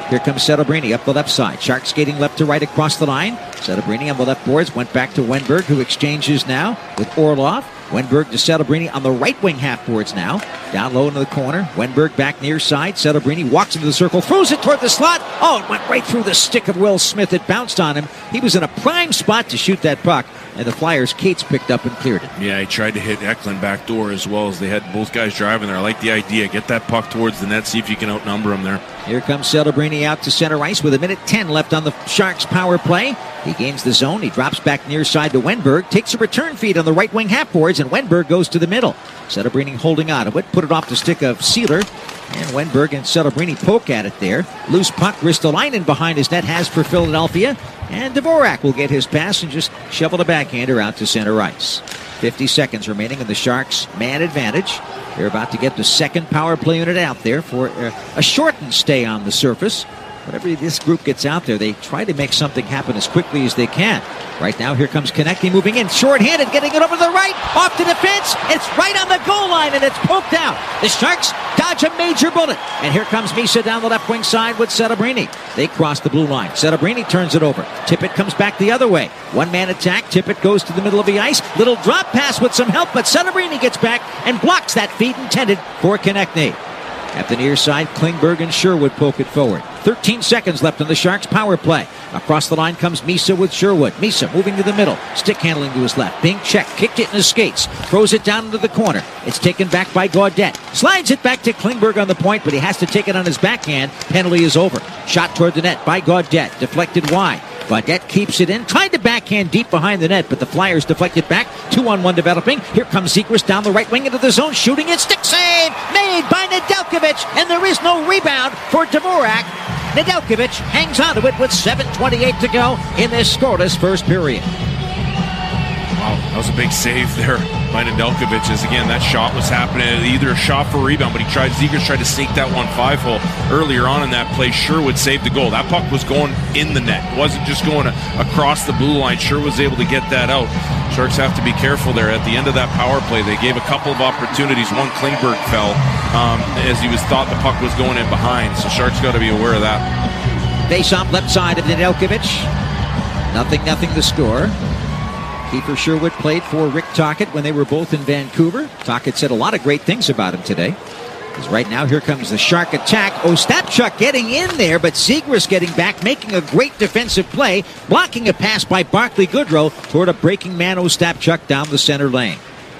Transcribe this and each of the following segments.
Here comes Settebrini up the left side. Sharks skating left to right across the line. Settebrini on the left boards. Went back to Wenberg, who exchanges now with Orlov. Wenberg to Settebrini on the right wing half boards now. Down low into the corner. Wenberg back near side. Settebrini walks into the circle. Throws it toward the slot. Oh, it went right through the stick of Will Smith. It bounced on him. He was in a prime spot to shoot that puck. And the Flyers' Cates picked up and cleared it. Yeah, he tried to hit Eklund back door as well as they had both guys driving there. I like the idea. Get that puck towards the net. See if you can outnumber him there. Here comes Settebrini out to center ice with 1:10 left on the Sharks' power play. He gains the zone. He drops back near side to Wenberg. Takes a return feed on the right wing half boards, and Wenberg goes to the middle. Settebrini holding on to it. Put it off the stick of Sealer. And Wenberg and Settebrini poke at it there. Loose puck. Ristolainen behind his net has for Philadelphia. And Dvorak will get his pass and just shovel the backhander out to center ice. 50 seconds remaining in the Sharks' man advantage. They're about to get the second power play unit out there for a shortened stay on the surface. Whenever this group gets out there, they try to make something happen as quickly as they can. Right now, here comes Konecny moving in. Short-handed, getting it over to the right. Off to defense. It's right on the goal line, and it's poked out. The Sharks dodge a major bullet. And here comes Misa down the left wing side with Settebrini. They cross the blue line. Settebrini turns it over. Tippett comes back the other way. One-man attack. Tippett goes to the middle of the ice. Little drop pass with some help, but Settebrini gets back and blocks that feed intended for Konecny. At the near side, Klingberg and Sherwood poke it forward. 13 seconds left on the Sharks' power play. Across the line comes Misa with Sherwood. Misa moving to the middle. Stick handling to his left. Being checked. Kicked it in his skates. Throws it down into the corner. It's taken back by Gaudette. Slides it back to Klingberg on the point, but he has to take it on his backhand. Penalty is over. Shot toward the net by Gaudette. Deflected wide. Gaudette keeps it in. Tried to backhand deep behind the net, but the Flyers deflected back. 2-on-1 developing. Here comes Zegras down the right wing into the zone. Shooting it. Stick save made by Nedeljkovic. And there is no rebound for Dvorak. Nedeljkovic hangs onto it with 7:28 to go in this scoreless first period. Wow, that was a big save there by Nedeljkovic. As again, that shot was happening, either a shot for a rebound, but Zegras tried to sink that 1-5 hole earlier on in that play. Sherwood saved the goal. That puck was going in the net. It wasn't just going across the blue line. Sherwood was able to get that out. Sharks have to be careful there. At the end of that power play, they gave a couple of opportunities. One, Klingberg fell as he was thought the puck was going in behind. So Sharks got to be aware of that. Face off left side of Nedeljkovic. 0-0 the score. Kiefer Sherwood played for Rick Tocchet when they were both in Vancouver. Tocchet said a lot of great things about him today. Because right now, here comes the Shark attack. Ostapchuk getting in there, but Zegras getting back, making a great defensive play, blocking a pass by Barclay Goodrow toward a breaking man Ostapchuk down the center lane.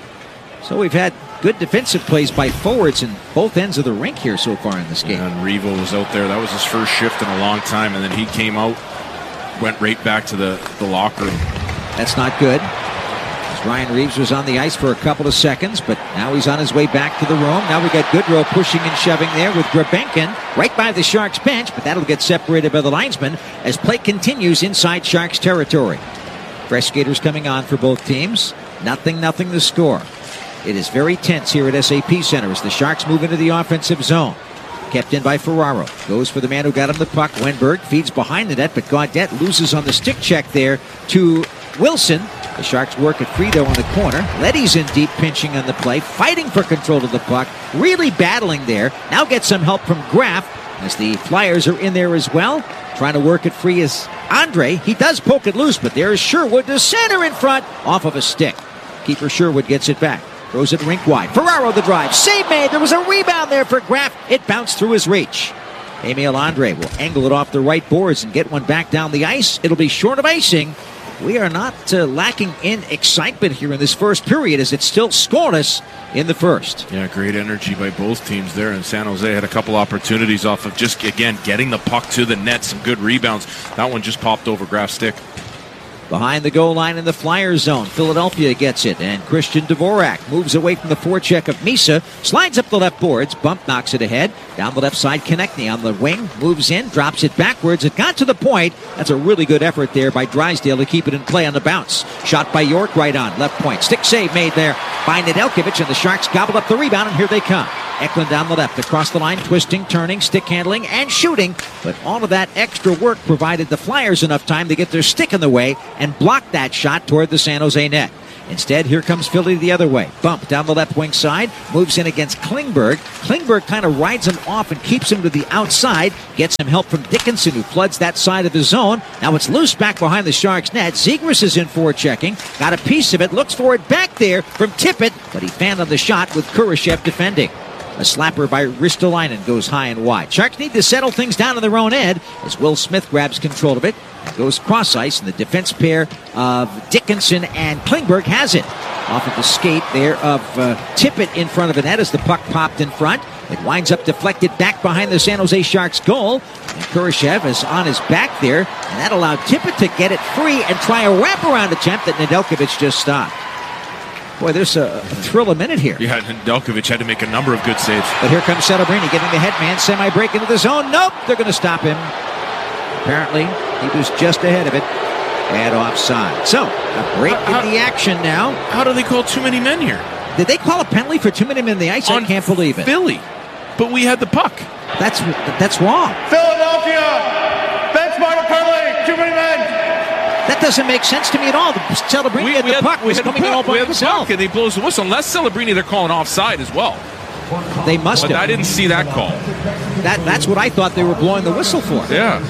So we've had good defensive plays by forwards in both ends of the rink here so far in this game. And Revo was out there. That was his first shift in a long time, and then he came out, went right back to the locker room. That's not good. As Ryan Reeves was on the ice for a couple of seconds, but now he's on his way back to the room. Now we got Goodrow pushing and shoving there with Grebenkin right by the Sharks bench, but that'll get separated by the linesman as play continues inside Sharks territory. Fresh skaters coming on for both teams. 0-0 the score. It is very tense here at SAP Center as the Sharks move into the offensive zone. Kept in by Ferraro. Goes for the man who got him the puck. Wenberg feeds behind the net, but Gaudette loses on the stick check there to Wilson. The Sharks work at Frito on the corner. Leddy's in deep, pinching on the play, fighting for control of the puck, really battling there. Now gets some help from Graf as the Flyers are in there as well. Trying to work it free is Andre. He does poke it loose, but there's Sherwood to center in front off of a stick. Keeper Sherwood gets it back. Throws it rink wide. Ferraro the drive. Save made. There was a rebound there for Graf. It bounced through his reach. Emil Andre will angle it off the right boards and get one back down the ice. It'll be short of icing. We are not lacking in excitement here in this first period as it's still scoreless in the first. Yeah, great energy by both teams there. And San Jose had a couple opportunities off of just, again, getting the puck to the net. Some good rebounds. That one just popped over Graf's stick. Behind the goal line in the Flyers zone, Philadelphia gets it, and Christian Dvorak moves away from the forecheck of Misa, slides up the left boards, bump knocks it ahead. Down the left side, Konecny on the wing, moves in, drops it backwards. It got to the point. That's a really good effort there by Drysdale to keep it in play on the bounce. Shot by York right on, left point. Stick save made there by Nedeljkovic, and the Sharks gobble up the rebound, and here they come. Eklund down the left, across the line, twisting, turning, stick handling, and shooting. But all of that extra work provided the Flyers enough time to get their stick in the way and block that shot toward the San Jose net. Instead, here comes Philly the other way. Bump down the left wing side. Moves in against Klingberg. Klingberg kind of rides him off and keeps him to the outside. Gets some help from Dickinson, who floods that side of the zone. Now it's loose back behind the Sharks net. Zegras is in forechecking. Got a piece of it. Looks for it back there from Tippett. But he fanned on the shot with Kurashev defending. A slapper by Ristolainen goes high and wide. Sharks need to settle things down on their own end as Will Smith grabs control of it and goes cross ice, and the defense pair of Dickinson and Klingberg has it. Off of the skate there of Tippett in front of the net as the puck popped in front. It winds up deflected back behind the San Jose Sharks goal. And Kurashev is on his back there, and that allowed Tippett to get it free and try a wraparound attempt that Nedeljkovic just stopped. Boy, there's a thrill a minute here. Yeah, Nedeljkovic had to make a number of good saves. But here comes Celebrini getting the headman, semi-break into the zone. Nope, they're going to stop him. Apparently, he was just ahead of it and offside. So, a break in the action now. How do they call too many men here? Did they call a penalty for too many men in the ice? I can't believe it. Philly. But we had the puck. That's wrong. Philadelphia! Benchmark penalty! Too many men! That doesn't make sense to me at all. Celebrini had the puck. Was coming all by himself. And he blows the whistle. Unless Celebrini, they're calling offside as well. They must have. But I didn't see that call. That's what I thought they were blowing the whistle for. Yeah.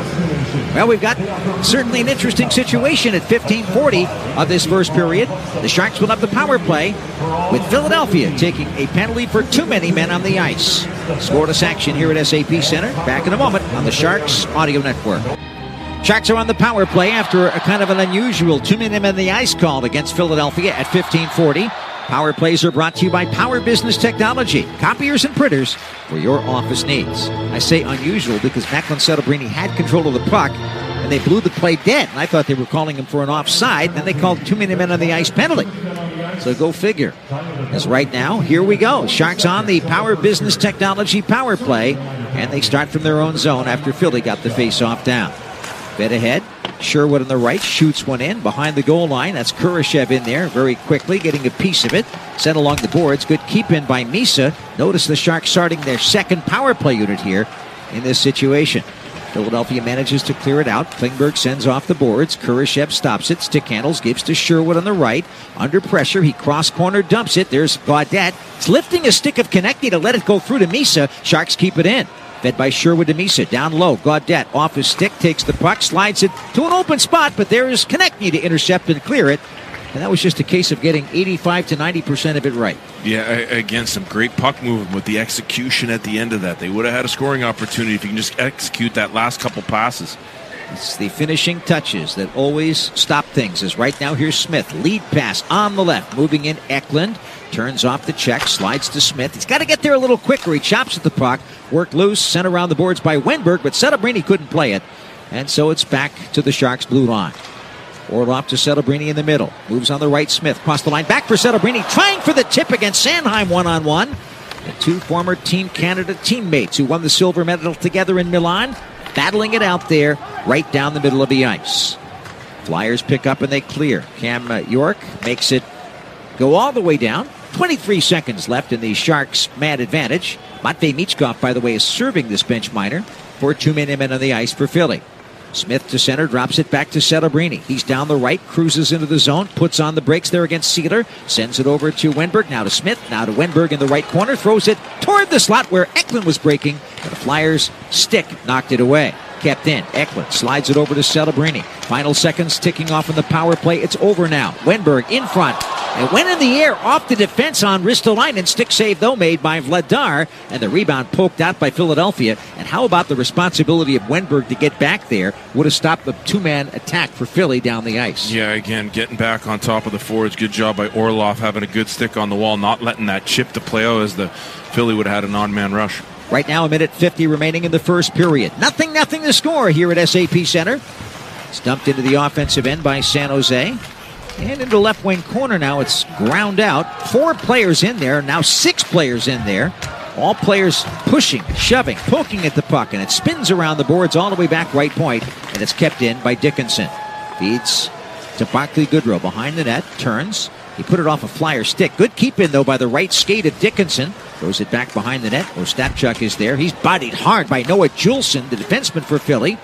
Well, we've got certainly an interesting situation at 15:40 of this first period. The Sharks will have the power play with Philadelphia taking a penalty for too many men on the ice. Scoreless action here at SAP Center. Back in a moment on the Sharks Audio Network. Sharks are on the power play after a kind of an unusual too many men on the ice called against Philadelphia at 15:40. Power plays are brought to you by Power Business Technology, copiers and printers for your office needs. I say unusual because Macklin Celebrini had control of the puck, and they blew the play dead. And I thought they were calling him for an offside. Then they called too many men on the ice penalty. So go figure. As right now, here we go. Sharks on the Power Business Technology power play, and they start from their own zone after Philly got the face-off down. Fed ahead. Sherwood on the right shoots one in behind the goal line. That's Kurashev in there very quickly, getting a piece of it. Sent along the boards. Good keep in by Misa. Notice the Sharks starting their second power play unit here in this situation. Philadelphia manages to clear it out. Klingberg sends off the boards. Kurashev stops it. Stick handles, gives to Sherwood on the right. Under pressure, he cross-corner dumps it. There's Gaudette. It's lifting a stick of Konecny to let it go through to Misa. Sharks keep it in. Fed by Sherwood to Misa. Down low. Gaudette off his stick, takes the puck, slides it to an open spot, but there is Konecny to intercept and clear it. And that was just a case of getting 85 to 90% of it right. Yeah, again, some great puck movement with the execution at the end of that. They would have had a scoring opportunity if you can just execute that last couple passes. It's the finishing touches that always stop things. As right now, here's Smith. Lead pass on the left. Moving in Eklund. Turns off the check. Slides to Smith. He's got to get there a little quicker. He chops at the puck. Worked loose. Sent around the boards by Wenberg, but Celebrini couldn't play it. And so it's back to the Sharks' blue line. Orlov to Celebrini in the middle. Moves on the right. Smith cross the line. Back for Celebrini. Trying for the tip against Sanheim one-on-one. The two former Team Canada teammates who won the silver medal together in Milan. Battling it out there right down the middle of the ice. Flyers pick up and they clear. Cam York makes it go all the way down. 23 seconds left in the Sharks' mad advantage. Matvei Michkov, by the way, is serving this bench minor for too many men on the ice for Philly. Smith to center, drops it back to Celebrini. He's down the right, cruises into the zone, puts on the brakes there against Seeler, sends it over to Wenberg, now to Smith, now to Wenberg in the right corner, throws it toward the slot where Eklund was breaking, but the Flyers' stick knocked it away. Kept in. Eklund slides it over to Celebrini. Final seconds ticking off in the power play. It's over now. Wenberg in front. It went in the air off the defense on Ristolainen. Stick save, though, made by Vladar. And the rebound poked out by Philadelphia. And how about the responsibility of Wenberg to get back there? Would have stopped the two-man attack for Philly down the ice. Yeah, again, getting back on top of the forwards. Good job by Orlov having a good stick on the wall, not letting that chip to play out as the Philly would have had a non-man rush. Right now, a minute 50 remaining in the first period. Nothing to score here at SAP Center. It's dumped into the offensive end by San Jose. And into left wing corner now. It's ground out. 4 players in there. Now 6 players in there. All players pushing, shoving, poking at the puck. And it spins around the boards all the way back right point. And it's kept in by Dickinson. Feeds to Barclay Goodrow behind the net. Turns. He put it off a Flyer stick. Good keep in, though, by the right skate of Dickinson. Throws it back behind the net. Ostapchuk is there. He's bodied hard by Noah Juleson, the defenseman for Philly.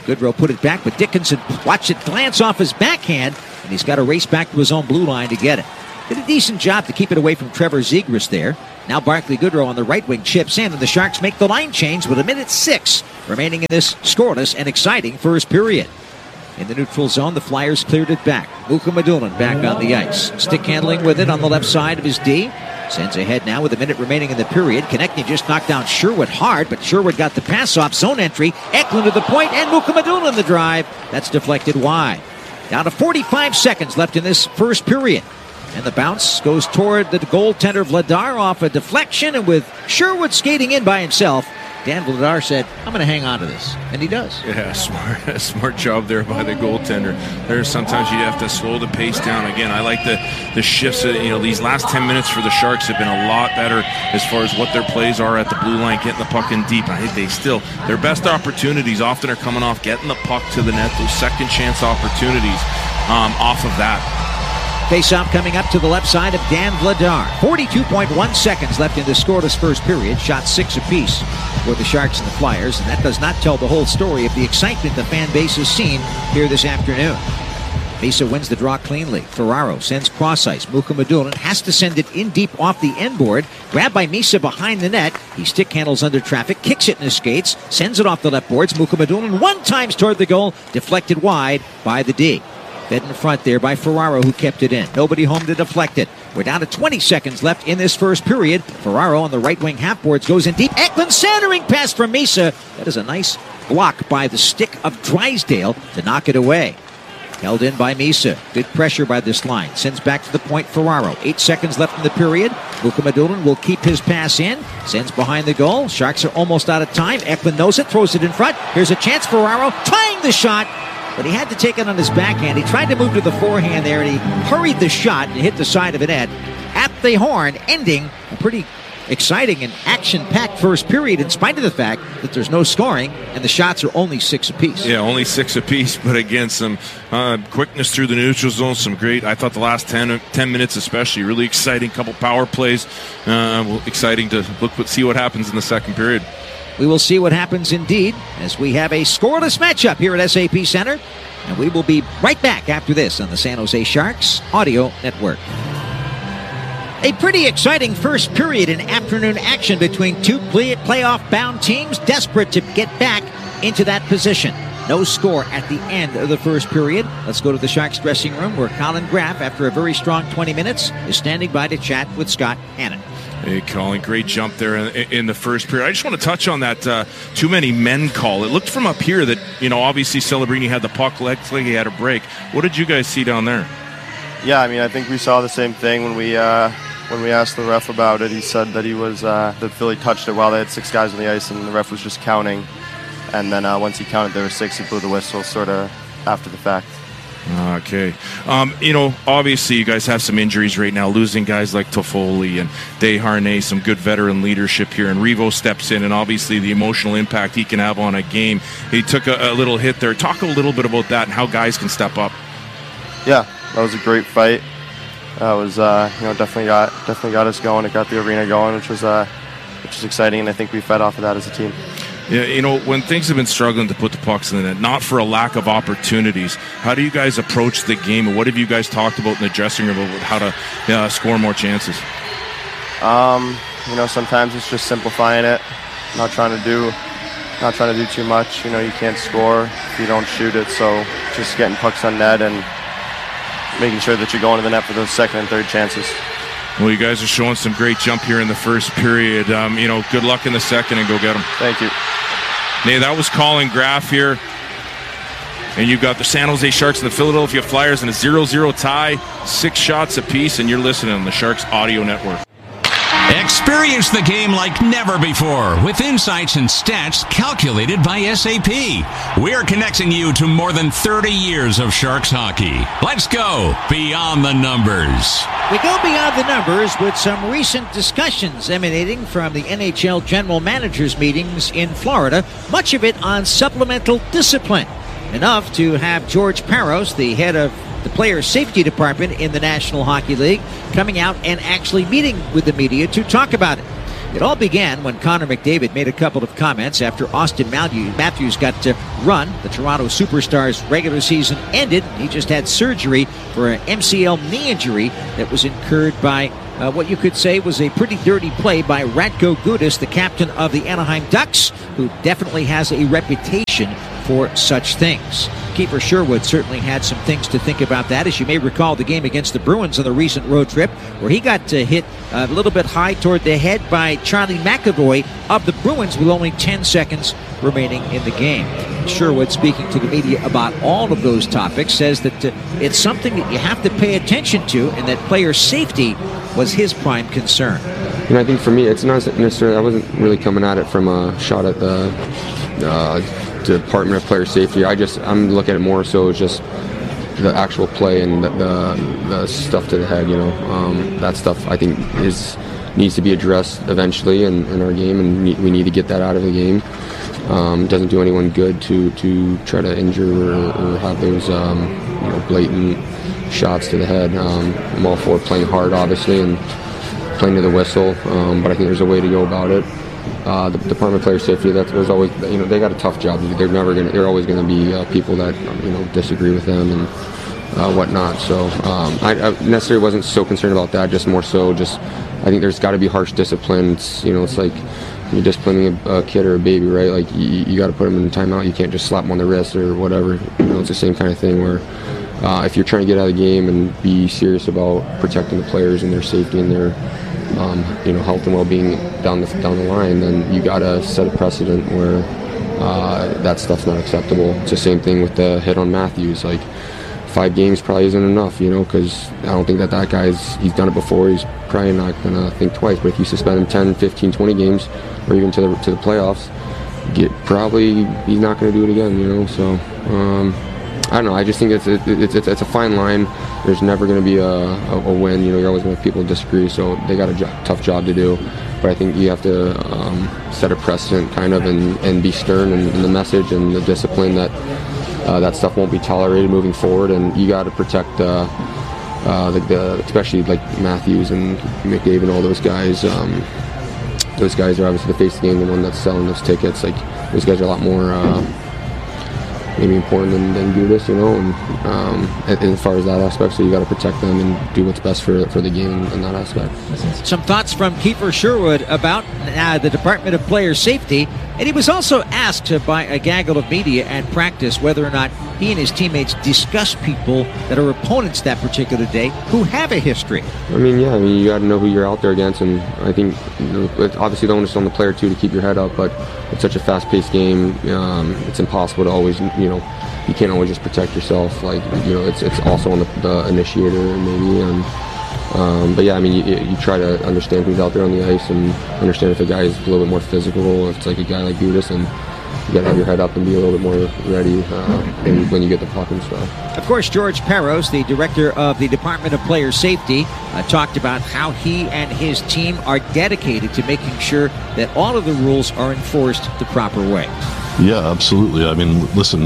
Goodrow put it back, but Dickinson watched it glance off his backhand, and he's got to race back to his own blue line to get it. Did a decent job to keep it away from Trevor Zegras there. Now Barclay Goodrow on the right wing chips in, and the Sharks make the line change with 1:06 remaining in this scoreless and exciting first period. In the neutral zone, the Flyers cleared it back. Mukhamadullin back on the ice. Stick handling with it on the left side of his D. Sends ahead now with a minute remaining in the period. Konechny just knocked down Sherwood hard, but Sherwood got the pass off. Zone entry. Eklund to the point, and Mukhamadullin the drive. That's deflected wide. Down to 45 seconds left in this first period. And the bounce goes toward the goaltender Vladar off a deflection, and with Sherwood skating in by himself, Dan Vladar said, I'm going to hang on to this. And he does. Yeah, smart job there by the goaltender. There's sometimes you have to slow the pace down. Again, I like the shifts. These last 10 minutes for the Sharks have been a lot better as far as what their plays are at the blue line, getting the puck in deep. I think their best opportunities often are coming off getting the puck to the net, those second chance opportunities off of that. Face-off coming up to the left side of Dan Vladar. 42.1 seconds left in the scoreless first period. Shots 6 apiece for the Sharks and the Flyers. And that does not tell the whole story of the excitement the fan base has seen here this afternoon. Mesa wins the draw cleanly. Ferraro sends cross ice. Mukhamadullin has to send it in deep off the end board. Grabbed by Mesa behind the net. He stick handles under traffic, kicks it in his skates, sends it off the left boards. Mukhamadullin one times toward the goal, deflected wide by the D. Fed in front there by Ferraro, who kept it in. Nobody home to deflect it. We're down to 20 seconds left in this first period. Ferraro on the right wing half boards goes in deep. Eklund centering pass from Mesa. That is a nice block by the stick of Drysdale to knock it away. Held in by Mesa. Good pressure by this line. Sends back to the point Ferraro. 8 seconds left in the period. Mukhamadullin will keep his pass in. Sends behind the goal. Sharks are almost out of time. Eklund knows it. Throws it in front. Here's a chance. Ferraro trying the shot, but he had to take it on his backhand. He tried to move to the forehand there, and he hurried the shot and hit the side of the net at the horn, ending a pretty exciting and action-packed first period in spite of the fact that there's no scoring and the shots are only 6 apiece. Yeah, only 6 apiece, but again, some quickness through the neutral zone, some great, I thought the last 10 minutes especially, really exciting, couple power plays, exciting to see what happens in the second period. We will see what happens indeed as we have a scoreless matchup here at SAP Center. And we will be right back after this on the San Jose Sharks Audio Network. A pretty exciting first period in afternoon action between two playoff-bound teams desperate to get back into that position. No score at the end of the first period. Let's go to the Sharks dressing room where Colin Graff, after a very strong 20 minutes, is standing by to chat with Scott Hannon. Hey, Colin, great jump there in the first period. I just want to touch on that too many men call. It looked from up here that, obviously Celebrini had the puck, like he had a break. What did you guys see down there? Yeah, I think we saw the same thing when we asked the ref about it. He said that that Philly touched it while they had 6 guys on the ice, and the ref was just counting. And then once he counted there were 6, he blew the whistle sort of after the fact. Okay. Obviously you guys have some injuries right now, losing guys like Toffoli and Desharnais, some good veteran leadership here, and Revo steps in, and obviously the emotional impact he can have on a game. He took a little hit there. Talk a little bit about that and how guys can step up. Yeah, that was a great fight. That was definitely got us going. It got the arena going, which was exciting, and I think we fed off of that as a team. Yeah, when things have been struggling to put the pucks in the net, not for a lack of opportunities, how do you guys approach the game, and what have you guys talked about in the dressing room about how to score more chances? Sometimes it's just simplifying it, not trying to do too much. You can't score if you don't shoot it, so just getting pucks on net and making sure that you're going to the net for those second and third chances. Well, you guys are showing some great jump here in the first period. Good luck in the second, and go get them. Thank you. Nay, that was Colin Graff here. And you've got the San Jose Sharks and the Philadelphia Flyers in a 0-0 tie, 6 shots apiece, and you're listening on the Sharks Audio Network. Experience the game like never before with insights and stats calculated by SAP. We're connecting you to more than 30 years of Sharks hockey. Let's go beyond the numbers. We go beyond the numbers with some recent discussions emanating from the NHL general managers meetings in Florida, much of it on supplemental discipline. Enough to have George Parros, the head of the Player Safety Department in the National Hockey League, coming out and actually meeting with the media to talk about it. It all began when Connor McDavid made a couple of comments after Austin Matthews got to run. The Toronto Superstars' regular season ended. He just had surgery for an MCL knee injury that was incurred by what you could say was a pretty dirty play by Radko Gudas, the captain of the Anaheim Ducks, who definitely has a reputation for such things. Kiefer Sherwood certainly had some things to think about that. As you may recall, the game against the Bruins on the recent road trip, where he got hit a little bit high toward the head by Charlie McAvoy of the Bruins with only 10 seconds remaining in the game. Sherwood, speaking to the media about all of those topics, says that it's something that you have to pay attention to, and that player safety was his prime concern. And I think for me, it's not necessarily, I wasn't really coming at it from a shot at the Department of Player Safety. I'm looking at it more so as just the actual play and the stuff to the head. That stuff I think needs to be addressed eventually in our game, and we need to get that out of the game. It doesn't do anyone good to try to injure or have those blatant shots to the head. I'm all for playing hard, obviously, and playing to the whistle, but I think there's a way to go about it. The Department of Player Safety, there's always, they got a tough job. They're always going to be people that disagree with them and whatnot. So I necessarily wasn't so concerned about that. Just more so, I think there's got to be harsh discipline. It's like you're disciplining a kid or a baby, right? Like you got to put them in timeout. You can't just slap them on the wrist or whatever. It's the same kind of thing where if you're trying to get out of the game and be serious about protecting the players and their safety and their health and well-being down the line, then you got to set a precedent where that stuff's not acceptable. It's the same thing with the hit on Matthews. Like 5 games probably isn't enough, because I don't think that he's done it before. He's probably not going to think twice. But if you suspend him 10, 15, 20 games, or even to the playoffs, probably he's not going to do it again. So I don't know. I just think it's a fine line. There's never going to be a win. You're always going to have people disagree, so they got a tough job to do. But I think you have to set a precedent, kind of, and be stern in the message and the discipline that that stuff won't be tolerated moving forward. And you got to protect especially like Matthews and McDavid and all those guys. Those guys are obviously the face of the game, the one that's selling those tickets. Like those guys are a lot more maybe important than Gudas, and as far as that aspect, so you got to protect them and do what's best for the game in that aspect. Some thoughts from Kiefer Sherwood about the Department of Player Safety, and he was also asked by a gaggle of media at practice whether or not he and his teammates discuss people that are opponents that particular day who have a history. You got to know who you're out there against, and I think obviously the onus is on the player too to keep your head up, but it's such a fast-paced game. It's impossible to always, you can't always just protect yourself. Like, it's also on the initiator maybe. But yeah, you try to understand who's out there on the ice and understand if a guy is a little bit more physical, if it's like a guy like Gudas, and you got to have your head up and be a little bit more ready when you get the puck and stuff. Of course, George Parros, the director of the Department of Player Safety, talked about how he and his team are dedicated to making sure that all of the rules are enforced the proper way. Yeah, absolutely. Listen,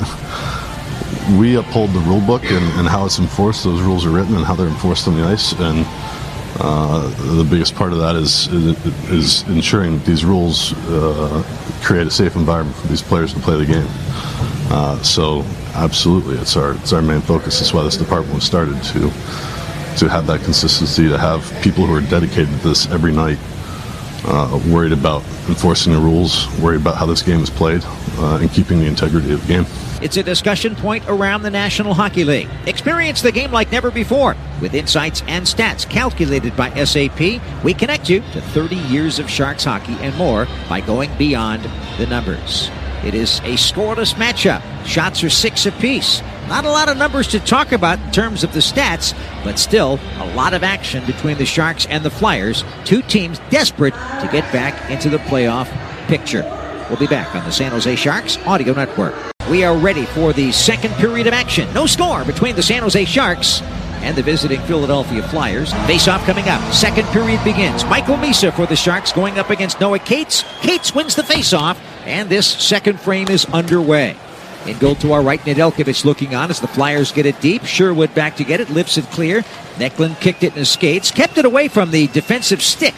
we uphold the rule book and how it's enforced. Those rules are written and how they're enforced on the ice, and the biggest part of that is ensuring that these rules create a safe environment for these players to play the game. So absolutely, it's our main focus. That's why this department was started, to have that consistency, to have people who are dedicated to this every night, worried about enforcing the rules, worried about how this game is played, and keeping the integrity of the game. It's a discussion point around the National Hockey League. Experience the game like never before with insights and stats calculated by SAP. We connect you to 30 years of Sharks hockey and more by going beyond the numbers. It is a scoreless matchup. Shots are 6 apiece. Not a lot of numbers to talk about in terms of the stats, but still a lot of action between the Sharks and the Flyers. 2 teams desperate to get back into the playoff picture. We'll be back on the San Jose Sharks Audio Network. We are ready for the second period of action. No score between the San Jose Sharks and the visiting Philadelphia Flyers. Face-off coming up. Second period begins. Michael Misa for the Sharks going up against Noah Cates. Cates wins the face-off, and this second frame is underway. In goal to our right, Nedeljkovic looking on as the Flyers get it deep. Sherwood back to get it, lifts it clear. Necklin kicked it in his skates, kept it away from the defensive stick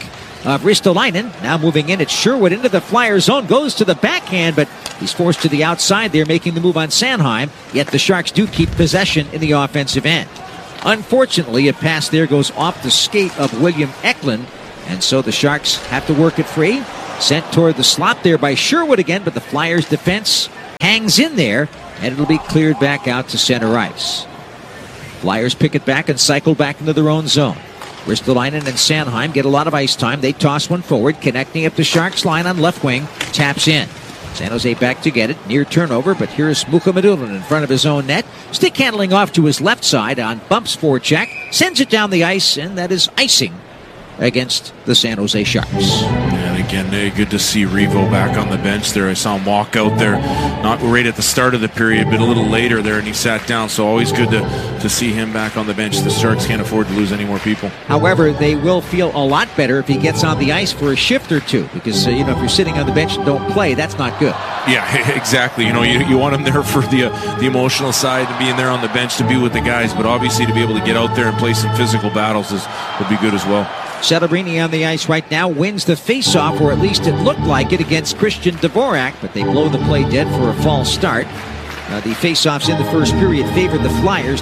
of Ristolainen. Now moving in, it's Sherwood into the Flyer zone. Goes to the backhand, but he's forced to the outside there, making the move on Sanheim. Yet the Sharks do keep possession in the offensive end. Unfortunately, a pass there goes off the skate of William Eklund, and so the Sharks have to work it free. Sent toward the slot there by Sherwood again, but the Flyers' defense hangs in there, and it'll be cleared back out to center ice. Flyers pick it back and cycle back into their own zone. Ristolainen and Sanheim get a lot of ice time. They toss one forward, connecting up the Sharks line on left wing. Taps in. San Jose back to get it. Near turnover, but here's Mukhamadullin in front of his own net. Stick handling off to his left side on Bump's forecheck. Sends it down the ice, and that is icing against the San Jose Sharks. And again, good to see Revo back on the bench there. I saw him walk out there, not right at the start of the period, but a little later there, and he sat down. So always good to see him back on the bench. The Sharks can't afford to lose any more people. However, they will feel a lot better if he gets on the ice for a shift or two, because if you're sitting on the bench and don't play, that's not good. Yeah, exactly. You want him there for the emotional side and being there on the bench to be with the guys, but obviously to be able to get out there and play some physical battles would be good as well. Celebrini on the ice right now wins the faceoff, or at least it looked like it, against Christian Dvorak, but they blow the play dead for a false start. The faceoffs in the first period favored the Flyers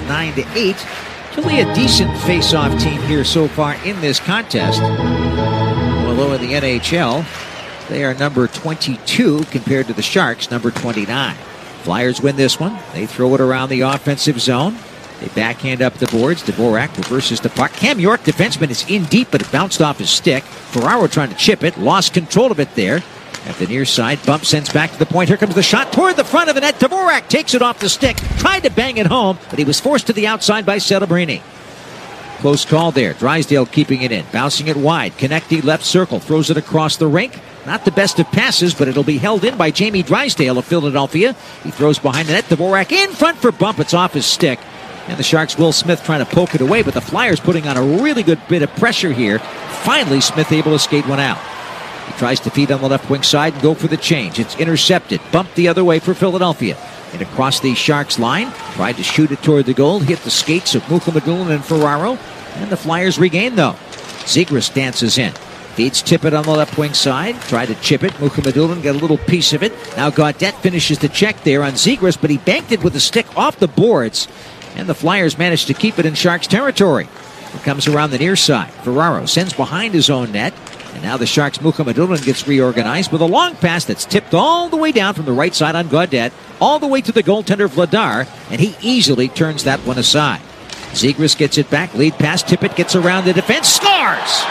9-8. Really a decent faceoff team here so far in this contest. Although in the NHL, they are number 22 compared to the Sharks, number 29. Flyers win this one. They throw it around the offensive zone. They backhand up the boards. Dvorak reverses the puck. Cam York, defenseman, is in deep, but it bounced off his stick. Ferraro trying to chip it. Lost control of it there. At the near side, Bump sends back to the point. Here comes the shot toward the front of the net. Dvorak takes it off the stick. Tried to bang it home, but he was forced to the outside by Celebrini. Close call there. Drysdale keeping it in. Bouncing it wide. Konecny left circle. Throws it across the rink. Not the best of passes, but it'll be held in by Jamie Drysdale of Philadelphia. He throws behind the net. Dvorak in front for Bump. It's off his stick. And the Sharks' Will Smith trying to poke it away, but the Flyers putting on a really good bit of pressure here. Finally, Smith able to skate one out. He tries to feed on the left wing side and go for the change. It's intercepted. Bumped the other way for Philadelphia. And across the Sharks line. Tried to shoot it toward the goal. Hit the skates of Mukhamadullin and Ferraro. And the Flyers regain, though. Zegras dances in. Feeds Tippett on the left wing side. Tried to chip it. Mukhamadullin got a little piece of it. Now Gaudette finishes the check there on Zegras, but he banked it with a stick off the boards. And the Flyers managed to keep it in Sharks territory. It comes around the near side. Ferraro sends behind his own net. And now the Sharks' Mukhamadullin gets reorganized with a long pass that's tipped all the way down from the right side on Gaudette, all the way to the goaltender Vladar, and he easily turns that one aside. Zegras gets it back. Lead pass. Tippett gets around the defense. Scores!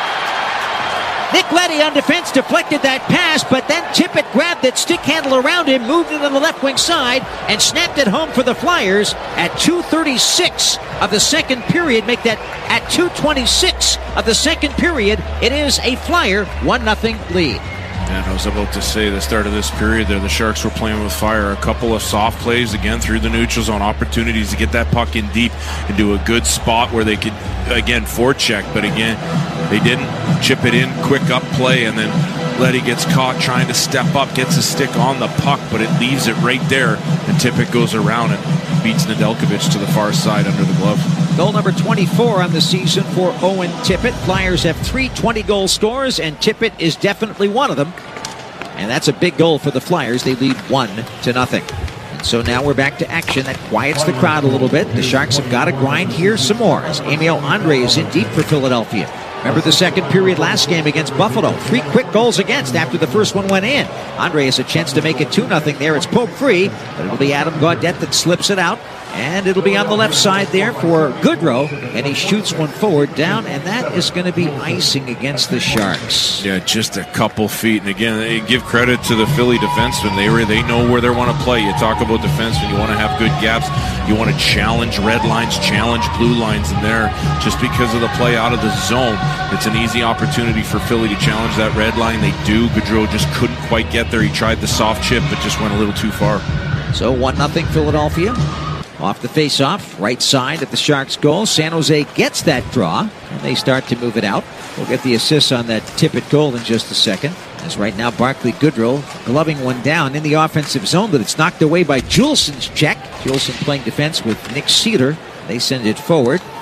Nick Leddy on defense deflected that pass, but then Tippett grabbed that stick handle around him, moved it on the left wing side, and snapped it home for the Flyers at 2:36 of the second period. Make that at 2:26 of the second period. It is a Flyer 1-0 lead. And I was about to say, the start of this period there, the Sharks were playing with fire. A couple of soft plays, again, through the neutral zone, opportunities to get that puck in deep into a good spot where they could, again, forecheck. But again, they didn't. Chip it in, quick up play, and then Leddy gets caught trying to step up, gets his stick on the puck, but it leaves it right there, and Tippett goes around and beats Nedeljkovic to the far side under the glove. Goal number 24 on the season for Owen Tippett. Flyers have 3 20-goal scorers, and Tippett is definitely one of them. And that's a big goal for the Flyers. They lead 1-0. And so now we're back to action. That quiets the crowd a little bit. The Sharks have got to grind here some more as Emil Andrae is in deep for Philadelphia. Remember the second period last game against Buffalo. 3 quick goals against after the first one went in. Andrae has a chance to make it 2-0 there. It's poke free, but it'll be Adam Gaudette that slips it out. And it'll be on the left side there for Goodrow. And he shoots one forward down, and that is going to be icing against the Sharks. Yeah, just a couple feet. And again, they give credit to the Philly defensemen. They know where they want to play. You talk about defensemen, you want to have good gaps. You want to challenge red lines, challenge blue lines in there. Just because of the play out of the zone, it's an easy opportunity for Philly to challenge that red line. They do. Goodrow just couldn't quite get there. He tried the soft chip, but just went a little too far. So 1-0 Philadelphia. Off the face-off, right side of the Sharks' goal. San Jose gets that draw, and they start to move it out. We'll get the assist on that Tippett goal in just a second. As right now, Barclay Goodrow gloving one down in the offensive zone, but it's knocked away by Julesen's check. Julesen playing defense with Nick Cedar. They send it forward.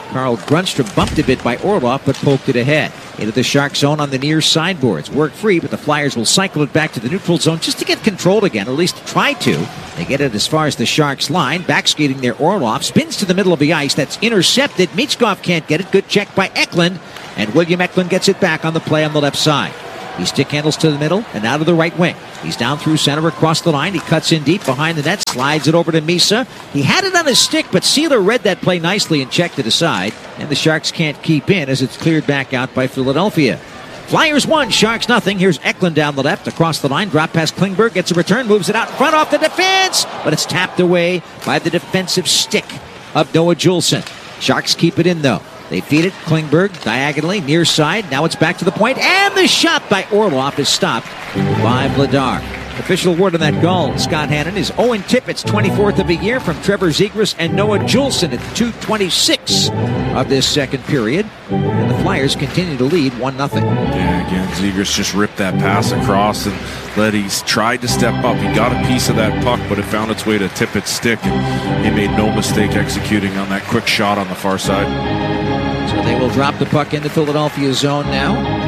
Carl Grunstrom bumped a bit by Orlov, but poked it ahead. Into the Shark zone on the near sideboards. Work free, but the Flyers will cycle it back to the neutral zone just to get control again, or at least try to. They get it as far as the Sharks line. Backskating their Orlov. Spins to the middle of the ice. That's intercepted. Michkov can't get it. Good check by Eklund. And William Eklund gets it back on the play on the left side. He stick handles to the middle and out of the right wing. He's down through center across the line. He cuts in deep behind the net, slides it over to Misa. He had it on his stick, but Sealer read that play nicely and checked it aside. And the Sharks can't keep in as it's cleared back out by Philadelphia. Flyers 1, Sharks nothing. Here's Eklund down the left, across the line, drop past Klingberg, gets a return, moves it out in front off the defense, but it's tapped away by the defensive stick of Noah Juulsen. Sharks keep it in though. They feed it, Klingberg, diagonally, near side. Now it's back to the point, and the shot by Orlov is stopped by Vladar. Official word on that goal, Scott Hannon, is Owen Tippett's 24th of the year from Trevor Zegras and Noah Juulsen at 2:26 of this second period. And the Flyers continue to lead 1-0. Yeah, again, Zegras just ripped that pass across, and Leddy's tried to step up. He got a piece of that puck, but it found its way to Tippett's stick, and he made no mistake executing on that quick shot on the far side. So they will drop the puck into Philadelphia zone now.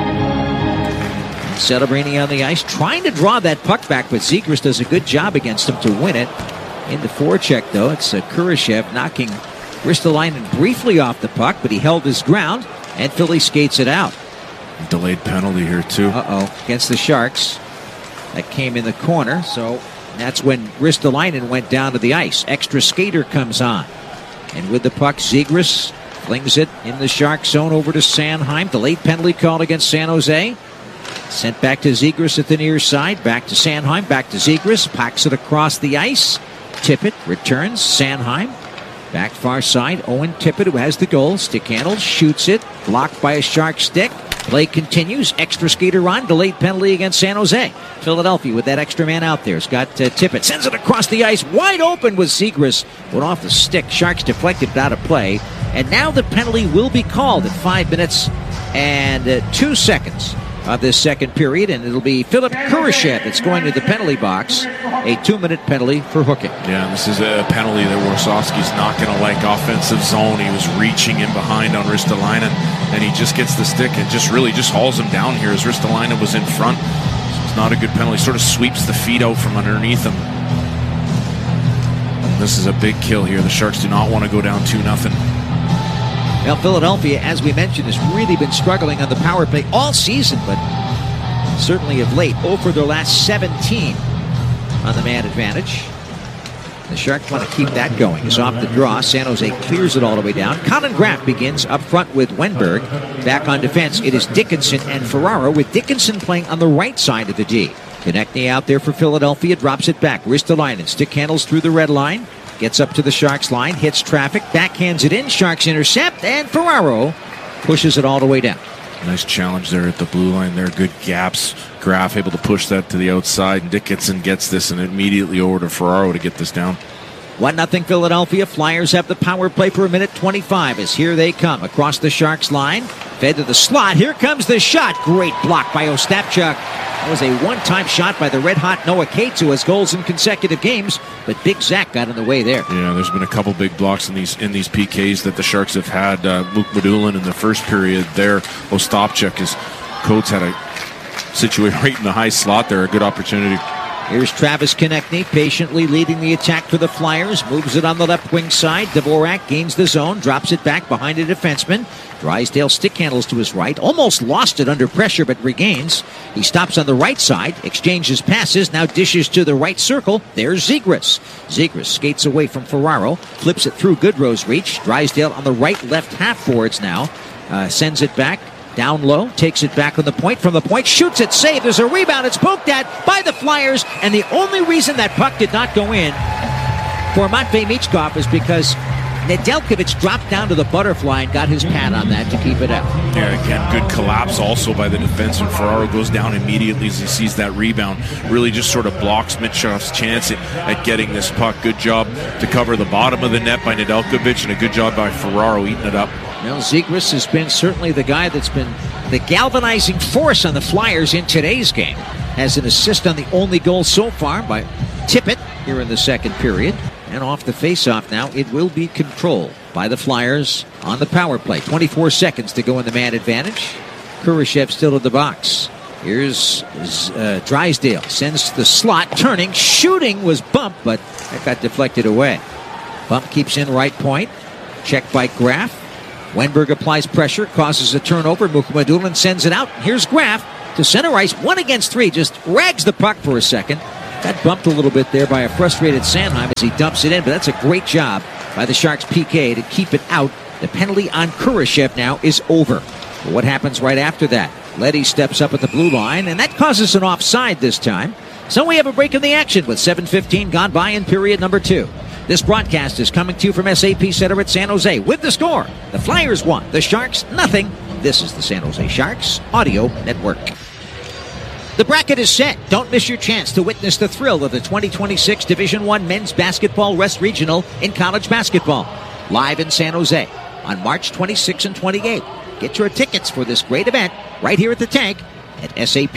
Celebrini on the ice, trying to draw that puck back, but Zegras does a good job against him to win it. In the forecheck, though, it's Kurashev knocking Ristolainen briefly off the puck, but he held his ground, and Philly skates it out. Delayed penalty here, too. Against the Sharks. That came in the corner, so that's when Ristolainen went down to the ice. Extra skater comes on. And with the puck, Zegras flings it in the Shark zone over to Sanheim. Delayed penalty called against San Jose. Sent back to Zegras at the near side. Back to Sanheim. Back to Zegras. Packs it across the ice. Tippett returns. Sanheim. Back far side. Owen Tippett, who has the goal. Stick handle. Shoots it. Blocked by a Shark stick. Play continues. Extra skater on. Delayed penalty against San Jose. Philadelphia with that extra man out there. It's got Tippett. Sends it across the ice. Wide open with Zegras. Went off the stick. Sharks deflected it out of play. And now the penalty will be called at 5 minutes and 2 seconds of this second period, and it'll be Philip Kurashev that's going to the penalty box. A 2-minute penalty for hooking. Yeah, this is a penalty that Warsawski's not going to like. Offensive zone. He was reaching in behind on Ristolainen, and he just gets the stick and just hauls him down here as Ristolainen was in front. So it's not a good penalty. Sort of sweeps the feet out from underneath him. This is a big kill here. The Sharks do not want to go down 2-0. Now, Philadelphia, as we mentioned, has really been struggling on the power play all season, but certainly of late, over their last 17 on the man advantage. The Sharks want to keep that going. It's off the draw. San Jose clears it all the way down. Colin Graf begins up front with Wenberg. Back on defense, it is Dickinson and Ferraro, with Dickinson playing on the right side of the D. Konechny out there for Philadelphia, drops it back. Ristolainen stick handles through the red line. Gets up to the Sharks line, hits traffic, backhands it in. Sharks intercept, and Ferraro pushes it all the way down. Nice challenge there at the blue line there. Good gaps. Graf able to push that to the outside, and Dickinson gets this and immediately over to Ferraro to get this down. 1-0 Philadelphia. Flyers have the power play for 1:25 as here they come across the Sharks line. Fed to the slot. Here comes the shot. Great block by Ostapchuk. That was a one-time shot by the red-hot Noah Cates, who has goals in consecutive games, but Big Zach got in the way there. Yeah, there's been a couple big blocks in these PKs that the Sharks have had. Luke Medulin in the first period there. Ostapchuk, his Coates had a situation right in the high slot there. A good opportunity. Here's Travis Konechny patiently leading the attack for the Flyers. Moves it on the left wing side. Dvorak gains the zone. Drops it back behind a defenseman. Drysdale stick handles to his right. Almost lost it under pressure, but regains. He stops on the right side. Exchanges passes. Now dishes to the right circle. There's Zegras. Zegras skates away from Ferraro. Flips it through Goodrow's reach. Drysdale on the right-left half boards now. Sends it back. Down low, takes it back on the point. From the point, shoots it, save. There's a rebound. It's poked at by the Flyers. And the only reason that puck did not go in for Matvei Michkov is because Nedeljkovic dropped down to the butterfly and got his pad on that to keep it out. Yeah, again, good collapse also by the defenseman. Ferraro goes down immediately as he sees that rebound. Really just sort of blocks Michkov's chance at getting this puck. Good job to cover the bottom of the net by Nedeljkovic, and a good job by Ferraro eating it up. Well, Zegras has been certainly the guy that's been the galvanizing force on the Flyers in today's game. Has an assist on the only goal so far by Tippett here in the second period. And off the faceoff now, it will be controlled. by the Flyers on the power play. 24 seconds to go in the man advantage. Kurashev still in the box. Here's Drysdale. Sends to the slot. Turning. Shooting was bumped, but that got deflected away. Bump keeps in right point. Check by Graf. Wenberg applies pressure. Causes a turnover. Mukhamadullin sends it out. Here's Graf to center ice. 1 against 3. Just rags the puck for a second. Got bumped a little bit there by a frustrated Sanheim as he dumps it in, but that's a great job by the Sharks PK to keep it out. The penalty on Kurashev now is over. But what happens right after that? Leddy steps up at the blue line, and that causes an offside this time. So we have a break in the action with 7:15 gone by in period number 2. This broadcast is coming to you from SAP Center at San Jose with the score. The Flyers 1, the Sharks nothing. This is the San Jose Sharks Audio Network. The bracket is set. Don't miss your chance to witness the thrill of the 2026 Division I Men's Basketball West Regional in college basketball. Live in San Jose on March 26 and 28. Get your tickets for this great event right here at the Tank at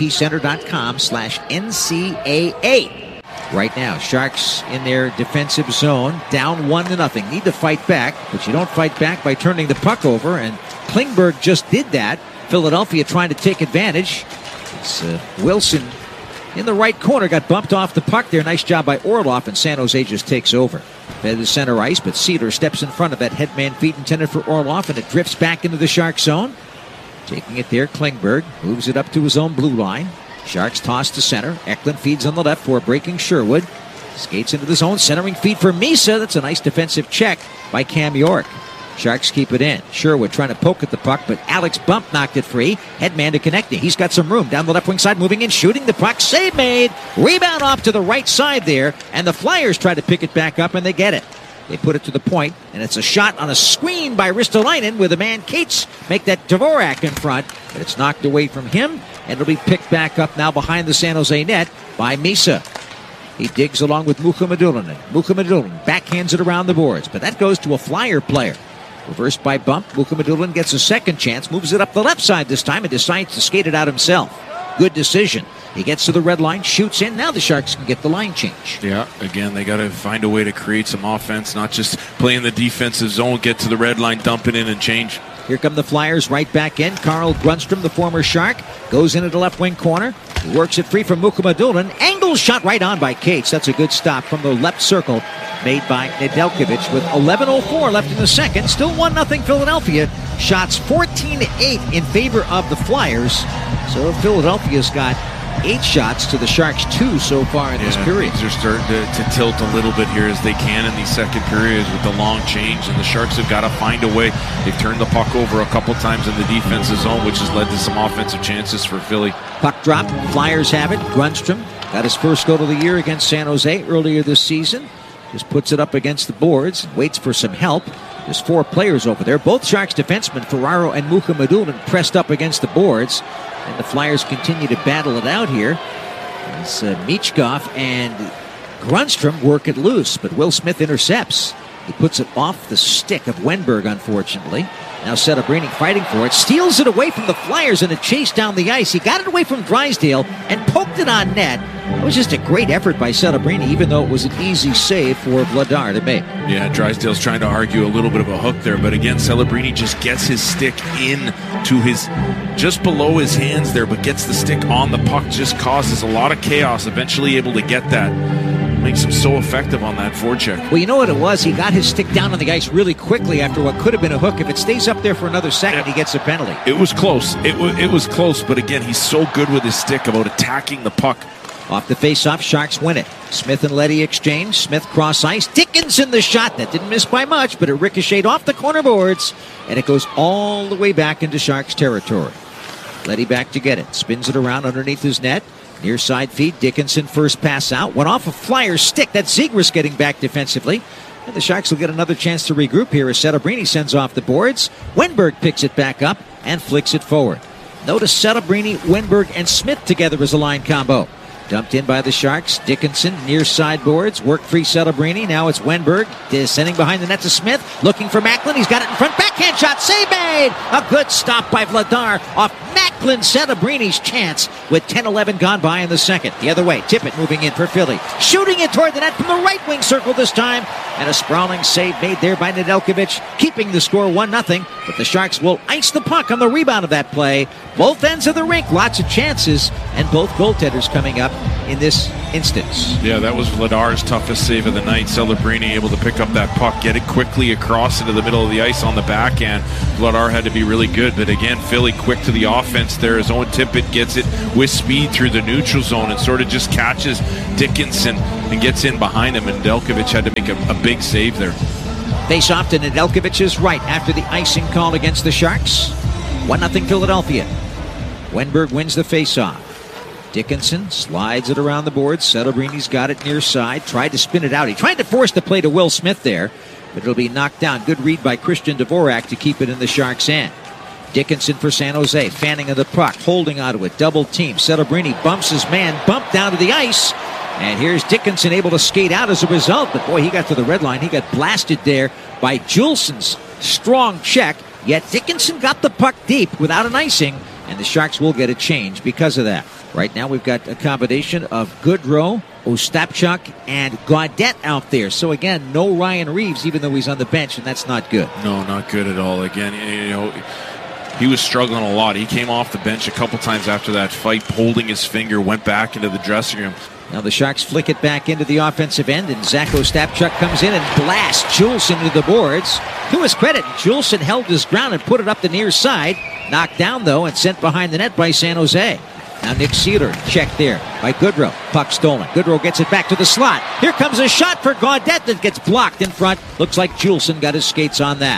sapcenter.com/NCAA. Right now, Sharks in their defensive zone, down 1-0. Need to fight back, but you don't fight back by turning the puck over, and Klingberg just did that. Philadelphia trying to take advantage. It's Wilson in the right corner, got bumped off the puck there. Nice job by Orlov, and San Jose just takes over. Fed to center ice, but Cedar steps in front of that headman feed intended for Orlov, and it drifts back into the Shark zone. Taking it there, Klingberg moves it up to his own blue line. Sharks toss to center. Eklund feeds on the left for a breaking Sherwood. Skates into the zone, centering feed for Misa. That's a nice defensive check by Cam York. Sharks keep it in. Sherwood trying to poke at the puck, but Alex Bump knocked it free. Headman to Konechny. He's got some room down the left wing side, moving in, shooting the puck. Save made. Rebound off to the right side there, and the Flyers try to pick it back up, and they get it. They put it to the point, and it's a shot on a screen by Ristolainen with a man Cates make that Dvorak in front, but it's knocked away from him, and it'll be picked back up now behind the San Jose net by Misa. He digs along with Mukhamadullin, and Mukhamadullin backhands it around the boards, but that goes to a Flyer player. Reversed by Bump, Mukhamadullin gets a second chance, moves it up the left side this time, and decides to skate it out himself. Good decision. He gets to the red line, shoots in. Now the Sharks can get the line change. Yeah, again, they got to find a way to create some offense, not just play in the defensive zone, get to the red line, dump it in, and change. Here come the Flyers right back in. Carl Grundstrom, the former Shark, goes into the left wing corner. He works it free from Mukhamadullin. Angle shot right on by Cates. That's a good stop from the left circle made by Nedeljkovic with 11:04 left in the second. Still 1-0 Philadelphia. Shots 14-8 in favor of the Flyers. So Philadelphia's got 8 shots to the Sharks 2 so far in this period. Things are starting to tilt a little bit here as they can in these second periods with the long change, and the Sharks have got to find a way. They've turned the puck over a couple times in the defensive zone, which has led to some offensive chances for Philly. Puck drop, Flyers have it. Grundstrom got his first goal of the year against San Jose earlier this season. Just puts it up against the boards, waits for some help. There's 4 players over there. Both Sharks defensemen, Ferraro and Mukhamadullin, pressed up against the boards. And the Flyers continue to battle it out here as Michkov and Grundstrom work it loose, but Will Smith intercepts. He puts it off the stick of Wenberg, unfortunately. Now Setebrini fighting for it, steals it away from the Flyers in a chase down the ice. He got it away from Drysdale and poked it on net. It was just a great effort by Setebrini, even though it was an easy save for Vladar to make. Yeah, Drysdale's trying to argue a little bit of a hook there, but again, Celebrini just gets his stick in to his, just below his hands there, but gets the stick on the puck, just causes a lot of chaos, eventually able to get that. Makes him so effective on that forecheck. Well, you know what it was? He got his stick down on the ice really quickly after what could have been a hook. If it stays up there for another second, he gets a penalty. It was close. It was close, but again, he's so good with his stick about attacking the puck. Off the face-off, Sharks win it. Smith and Leddy exchange. Smith cross ice. Dickinson the shot. That didn't miss by much, but it ricocheted off the corner boards, and it goes all the way back into Sharks territory. Leddy back to get it. Spins it around underneath his net. Near side feed. Dickinson first pass out. Went off a Flyer's stick. That's Zegras getting back defensively. And the Sharks will get another chance to regroup here as Setebrini sends off the boards. Wenberg picks it back up and flicks it forward. Notice Setebrini, Wenberg, and Smith together as a line combo. Dumped in by the Sharks. Dickinson near sideboards. Work free Setebrini. Now it's Wenberg descending behind the net to Smith. Looking for Macklin. He's got it in front. Backhand shot. Save made. A good stop by Vladar off Macklin Celebrini chance with 10-11 gone by in the second. The other way, Tippett moving in for Philly. Shooting it toward the net from the right wing circle this time. And a sprawling save made there by Nedeljkovic, keeping the score 1-0. But the Sharks will ice the puck on the rebound of that play. Both ends of the rink, lots of chances, and both goaltenders coming up in this instance. Yeah, that was Vladar's toughest save of the night. Celebrini able to pick up that puck, get it quickly across into the middle of the ice on the backhand. Vladar had to be really good, but again, Philly quick to the offense there as Owen Tippett gets it with speed through the neutral zone and sort of just catches Dickinson and gets in behind him, and Nedeljkovic had to make a big save there. Face off to Nedeljkovic's right after the icing call against the Sharks. 1-0 Philadelphia. Wenberg wins the face-off. Dickinson slides it around the boards. Celebrini's got it near side. Tried to spin it out. He tried to force the play to Will Smith there, but it'll be knocked down. Good read by Christian Dvorak to keep it in the Sharks' end. Dickinson for San Jose. Fanning of the puck. Holding onto it. Double team. Celebrini bumps his man. Bumped down to the ice. And here's Dickinson able to skate out as a result. But boy, he got to the red line. He got blasted there by Juleson's strong check. Yet Dickinson got the puck deep without an icing. And the Sharks will get a change because of that. Right now we've got a combination of Goodrow, Ostapchuk, and Gaudette out there. So again, no Ryan Reeves, even though he's on the bench, and that's not good. No, not good at all. Again, you know, he was struggling a lot. He came off the bench a couple times after that fight, holding his finger, went back into the dressing room. Now the Sharks flick it back into the offensive end, and Zach Ostapchuk comes in and blasts Juleson into the boards. To his credit, Juleson held his ground and put it up the near side. Knocked down, though, and sent behind the net by San Jose. Now Nick Seeler checked there by Goodrow. Puck stolen. Goodrow gets it back to the slot. Here comes a shot for Gaudette that gets blocked in front. Looks like Juleson got his skates on that.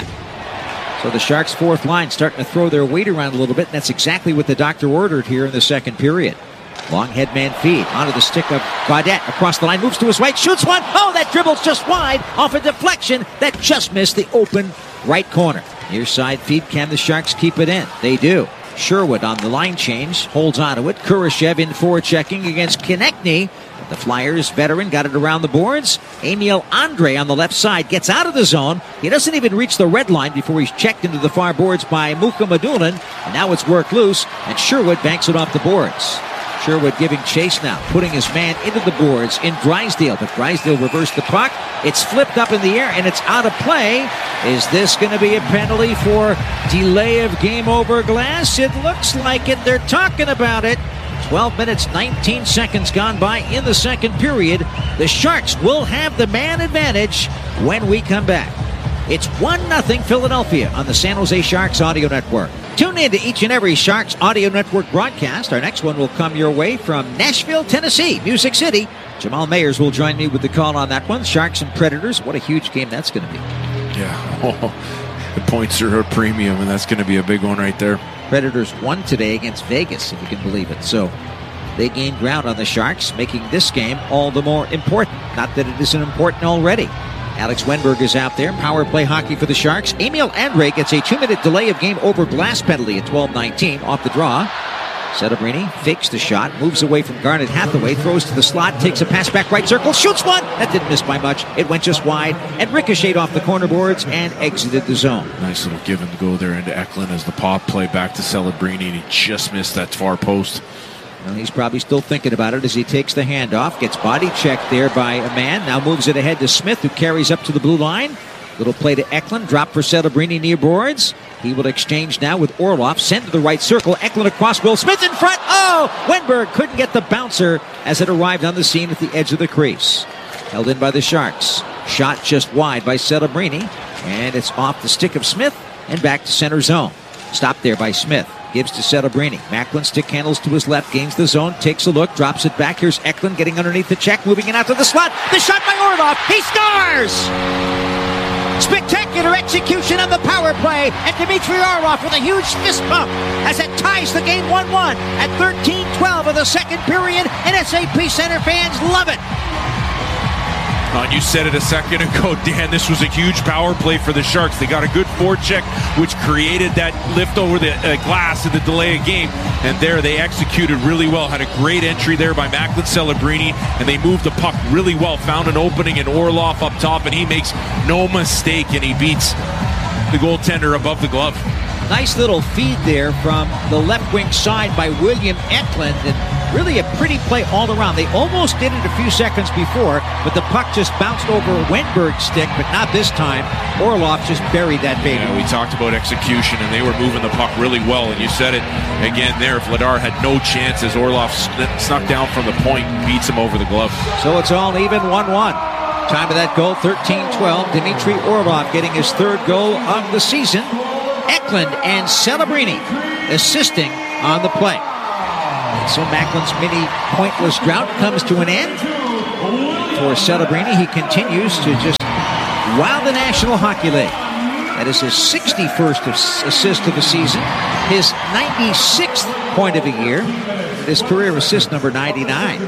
So the Sharks' fourth line starting to throw their weight around a little bit, and that's exactly what the doctor ordered here in the second period. Long headman feed onto the stick of Gaudette. Across the line, moves to his right, shoots one. Oh, that dribble's just wide off a deflection that just missed the open right corner. Near side feed, can the Sharks keep it in? They do. Sherwood on the line change, holds onto it. Kurashev in forechecking against Konechny. The Flyers veteran got it around the boards. Emil Andre on the left side gets out of the zone. He doesn't even reach the red line before he's checked into the far boards by Muka Madunan. And now it's worked loose, and Sherwood banks it off the boards. Sherwood giving chase now, putting his man into the boards in Drysdale, but Drysdale reversed the puck. It's flipped up in the air, and it's out of play. Is this going to be a penalty for delay of game over glass? It looks like it. They're talking about it. 12 minutes, 19 seconds gone by in the second period. The Sharks will have the man advantage when we come back. It's 1-0 Philadelphia on the San Jose Sharks Audio Network. Tune in to each and every Sharks Audio Network broadcast. Our next one will come your way from Nashville, Tennessee, Music City. Jamal Mayers will join me with the call on that one. Sharks and Predators. What a huge game that's going to be. Yeah. The points are a premium, and that's going to be a big one right there. Predators won today against Vegas, if you can believe it. So they gained ground on the Sharks, making this game all the more important. Not that it isn't important already. Alex Wenberg is out there. Power play hockey for the Sharks. Emil Andre gets a 2-minute delay of game over glass penalty at 12:19 off the draw. Celebrini fakes the shot, moves away from Garnet Hathaway, throws to the slot, takes a pass back right circle, shoots one. That didn't miss by much. It went just wide and ricocheted off the corner boards and exited the zone. Nice little give and go there into Eklund as the pop play back to Celebrini, and he just missed that far post. Well, he's probably still thinking about it as he takes the handoff, gets body checked there by a man, now moves it ahead to Smith, who carries up to the blue line. Little play to Eklund, drop for Celebrini near boards. He will exchange now with Orlov, send to the right circle. Eklund across, Will Smith in front. Oh, Wenberg couldn't get the bouncer as it arrived on the scene at the edge of the crease. Held in by the Sharks. Shot just wide by Celebrini, and it's off the stick of Smith and back to center zone. Stopped there by Smith. Gives to Celebrini. Macklin stick handles to his left, gains the zone, takes a look, drops it back. Here's Eklund getting underneath the check, moving it out to the slot. The shot by Orlov. He scores! Spectacular execution of the power play, and Dmitry Orlov with a huge fist pump as it ties the game 1-1 at 13:12 of the second period, and SAP Center fans love it. You said it a second ago, Dan, this was a huge power play for the Sharks. They got a good forecheck, which created that lift over the glass in the delay of game. And there they executed really well. Had a great entry there by Macklin Celebrini, and they moved the puck really well. Found an opening in Orlov up top, and he makes no mistake, and he beats the goaltender above the glove. Nice little feed there from the left wing side by William Eklund, and really a pretty play all around. They almost did it a few seconds before, but the puck just bounced over Wenberg's stick, but not this time. Orlov just buried that baby. Yeah, we talked about execution, and they were moving the puck really well, and you said it again there. If Vladar had no chances, Orlov snuck down from the point and beats him over the glove. So it's all even, 1-1. Time of that goal, 13-12. Dmitry Orlov getting his third goal of the season. Eklund and Celebrini assisting on the play. And so Macklin's mini pointless drought comes to an end. For Celebrini, he continues to just wow the National Hockey League. That is his 61st assist of the season, his 96th point of the year, his career assist number 99.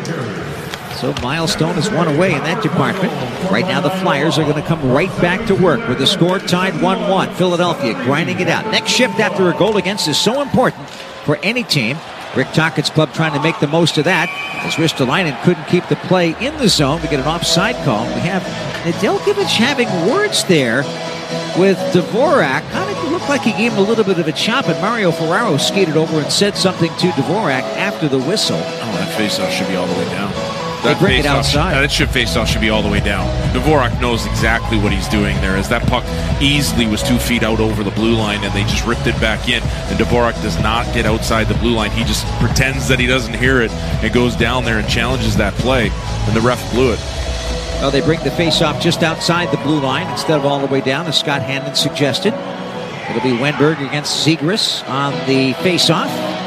So milestone is one away in that department. Right now the Flyers are going to come right back to work with the score tied 1-1. Philadelphia grinding it out. Next shift after a goal against is so important for any team. Rick Tocchet's club trying to make the most of that, as Ristolainen couldn't keep the play in the zone to get an offside call. We have Nedeljkovic having words there with Dvorak. Kind of looked like he gave him a little bit of a chop, and Mario Ferraro skated over and said something to Dvorak after the whistle. Oh, that faceoff should be all the way down. They bring it outside. That faceoff should be all the way down. Dvorak knows exactly what he's doing there, as that puck easily was 2 feet out over the blue line, and they just ripped it back in. And Dvorak does not get outside the blue line. He just pretends that he doesn't hear it and goes down there and challenges that play, and the ref blew it. Well, they bring the faceoff just outside the blue line instead of all the way down, as Scott Hannon suggested. It'll be Wenberg against Zegras on the faceoff,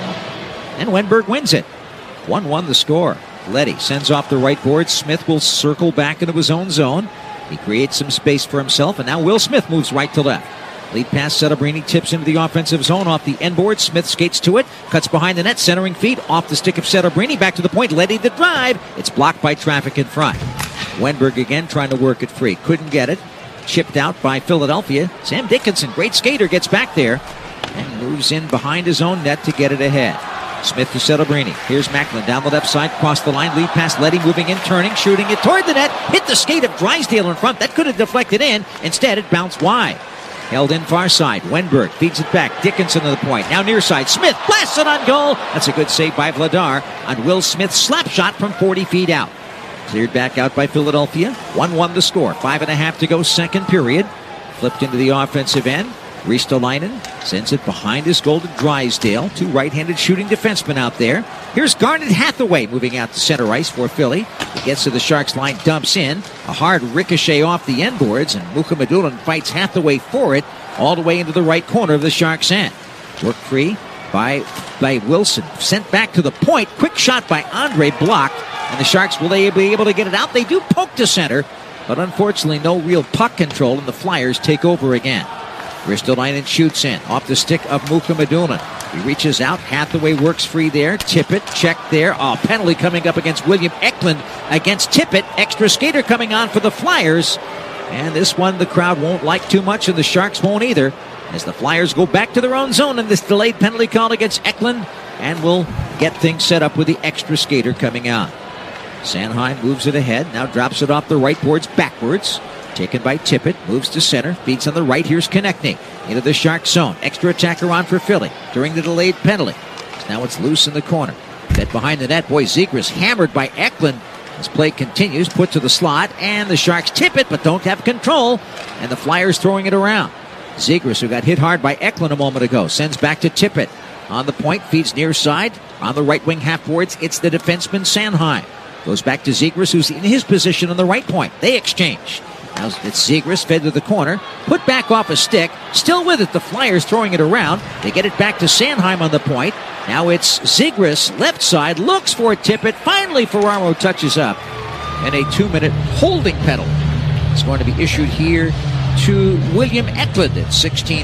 and Wenberg wins it. 1-1 the score. Leddy sends off the right board. Smith will circle back into his own zone. He creates some space for himself, and now Will Smith moves right to left. Lead pass, Celebrini tips into the offensive zone off the end board. Smith skates to it, cuts behind the net, centering feed off the stick of Celebrini, back to the point. Leddy the drive. It's blocked by traffic in front. Wenberg again trying to work it free. Couldn't get it. Chipped out by Philadelphia. Sam Dickinson, great skater, gets back there and moves in behind his own net to get it ahead. Smith to Celebrini. Here's Macklin down the left side, cross the line, lead pass Leddy, moving in, turning, shooting it toward the net, hit the skate of Drysdale in front. That could have deflected in. Instead, it bounced wide. Held in far side. Wenberg feeds it back. Dickinson to the point. Now near side. Smith blasts it on goal. That's a good save by Vladar on Will Smith's slap shot from 40 feet out. Cleared back out by Philadelphia. 1-1 the score. 5.5 to go, second period. Flipped into the offensive end. Ristolainen sends it behind his goal to Drysdale. Two right-handed shooting defensemen out there. Here's Garnet Hathaway moving out to center ice for Philly. He gets to the Sharks line, dumps in. A hard ricochet off the end boards, and Mukhamadullin fights Hathaway for it all the way into the right corner of the Sharks' end. Work free by Wilson. Sent back to the point. Quick shot by Andre, blocked. And the Sharks, will they be able to get it out? They do poke to center, but unfortunately no real puck control, and the Flyers take over again. Ristolainen shoots in, off the stick of Mukhamadullin. He reaches out, Hathaway works free there, Tippett, check there. Penalty coming up against William Eklund against Tippett. Extra skater coming on for the Flyers. And this one the crowd won't like too much, and the Sharks won't either, as the Flyers go back to their own zone in this delayed penalty call against Eklund, and will get things set up with the extra skater coming on. Sanheim moves it ahead, now drops it off the right boards backwards. Taken by Tippett, moves to center, feeds on the right. Here's Konechny into the Shark zone. Extra attacker on for Philly during the delayed penalty. Now it's loose in the corner. Set behind the net. Boy, Zegras hammered by Eklund. This play continues, put to the slot, and the Sharks tip it, but don't have control, and the Flyers throwing it around. Zegras, who got hit hard by Eklund a moment ago, sends back to Tippett. On the point, feeds near side. On the right wing half boards, it's the defenseman Sanheim. Goes back to Zegras, who's in his position on the right point. They exchange. Now it's Zegras fed to the corner, put back off a stick, still with it. The Flyers throwing it around. They get it back to Sanheim on the point. Now it's Zegras, left side, looks for Tippett. Finally, Ferraro touches up. And a 2-minute holding penalty is going to be issued here to William Eklund at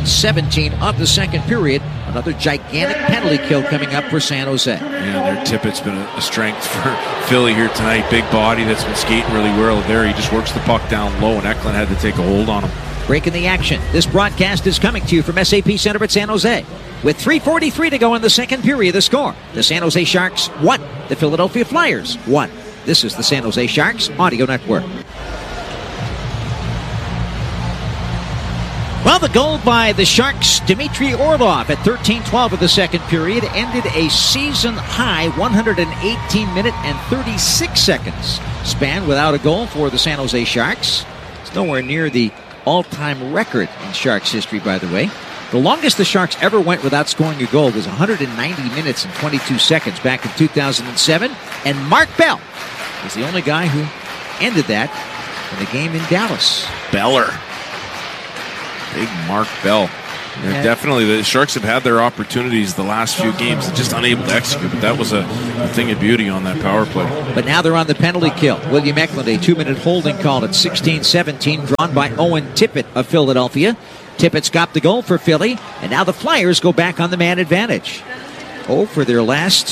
16-17 of the second period. Another gigantic penalty kill coming up for San Jose. Yeah, their Tippett's been a strength for Philly here tonight. Big body that's been skating really well there. He just works the puck down low, and Eklund had to take a hold on him. Breaking the action. This broadcast is coming to you from SAP Center at San Jose. With 3:43 to go in the second period, the score: the San Jose Sharks 1, the Philadelphia Flyers 1. This is the San Jose Sharks Audio Network. Well, Well, the goal by the Sharks, Dmitry Orlov, at 13:12 of the second period, ended a season-high 118-minute and 36 seconds span without a goal for the San Jose Sharks. It's nowhere near the all-time record in Sharks history, by the way. The longest the Sharks ever went without scoring a goal was 190 minutes and 22 seconds back in 2007, and Mark Bell was the only guy who ended that in the game in Dallas. Beller. Big Mark Bell. Yeah, definitely, the Sharks have had their opportunities the last few games and just unable to execute, but that was a thing of beauty on that power play. But now they're on the penalty kill. William Eklund, a 2-minute holding call at 16-17, drawn by Owen Tippett of Philadelphia. Tippett's got the goal for Philly, and now the Flyers go back on the man advantage. For their last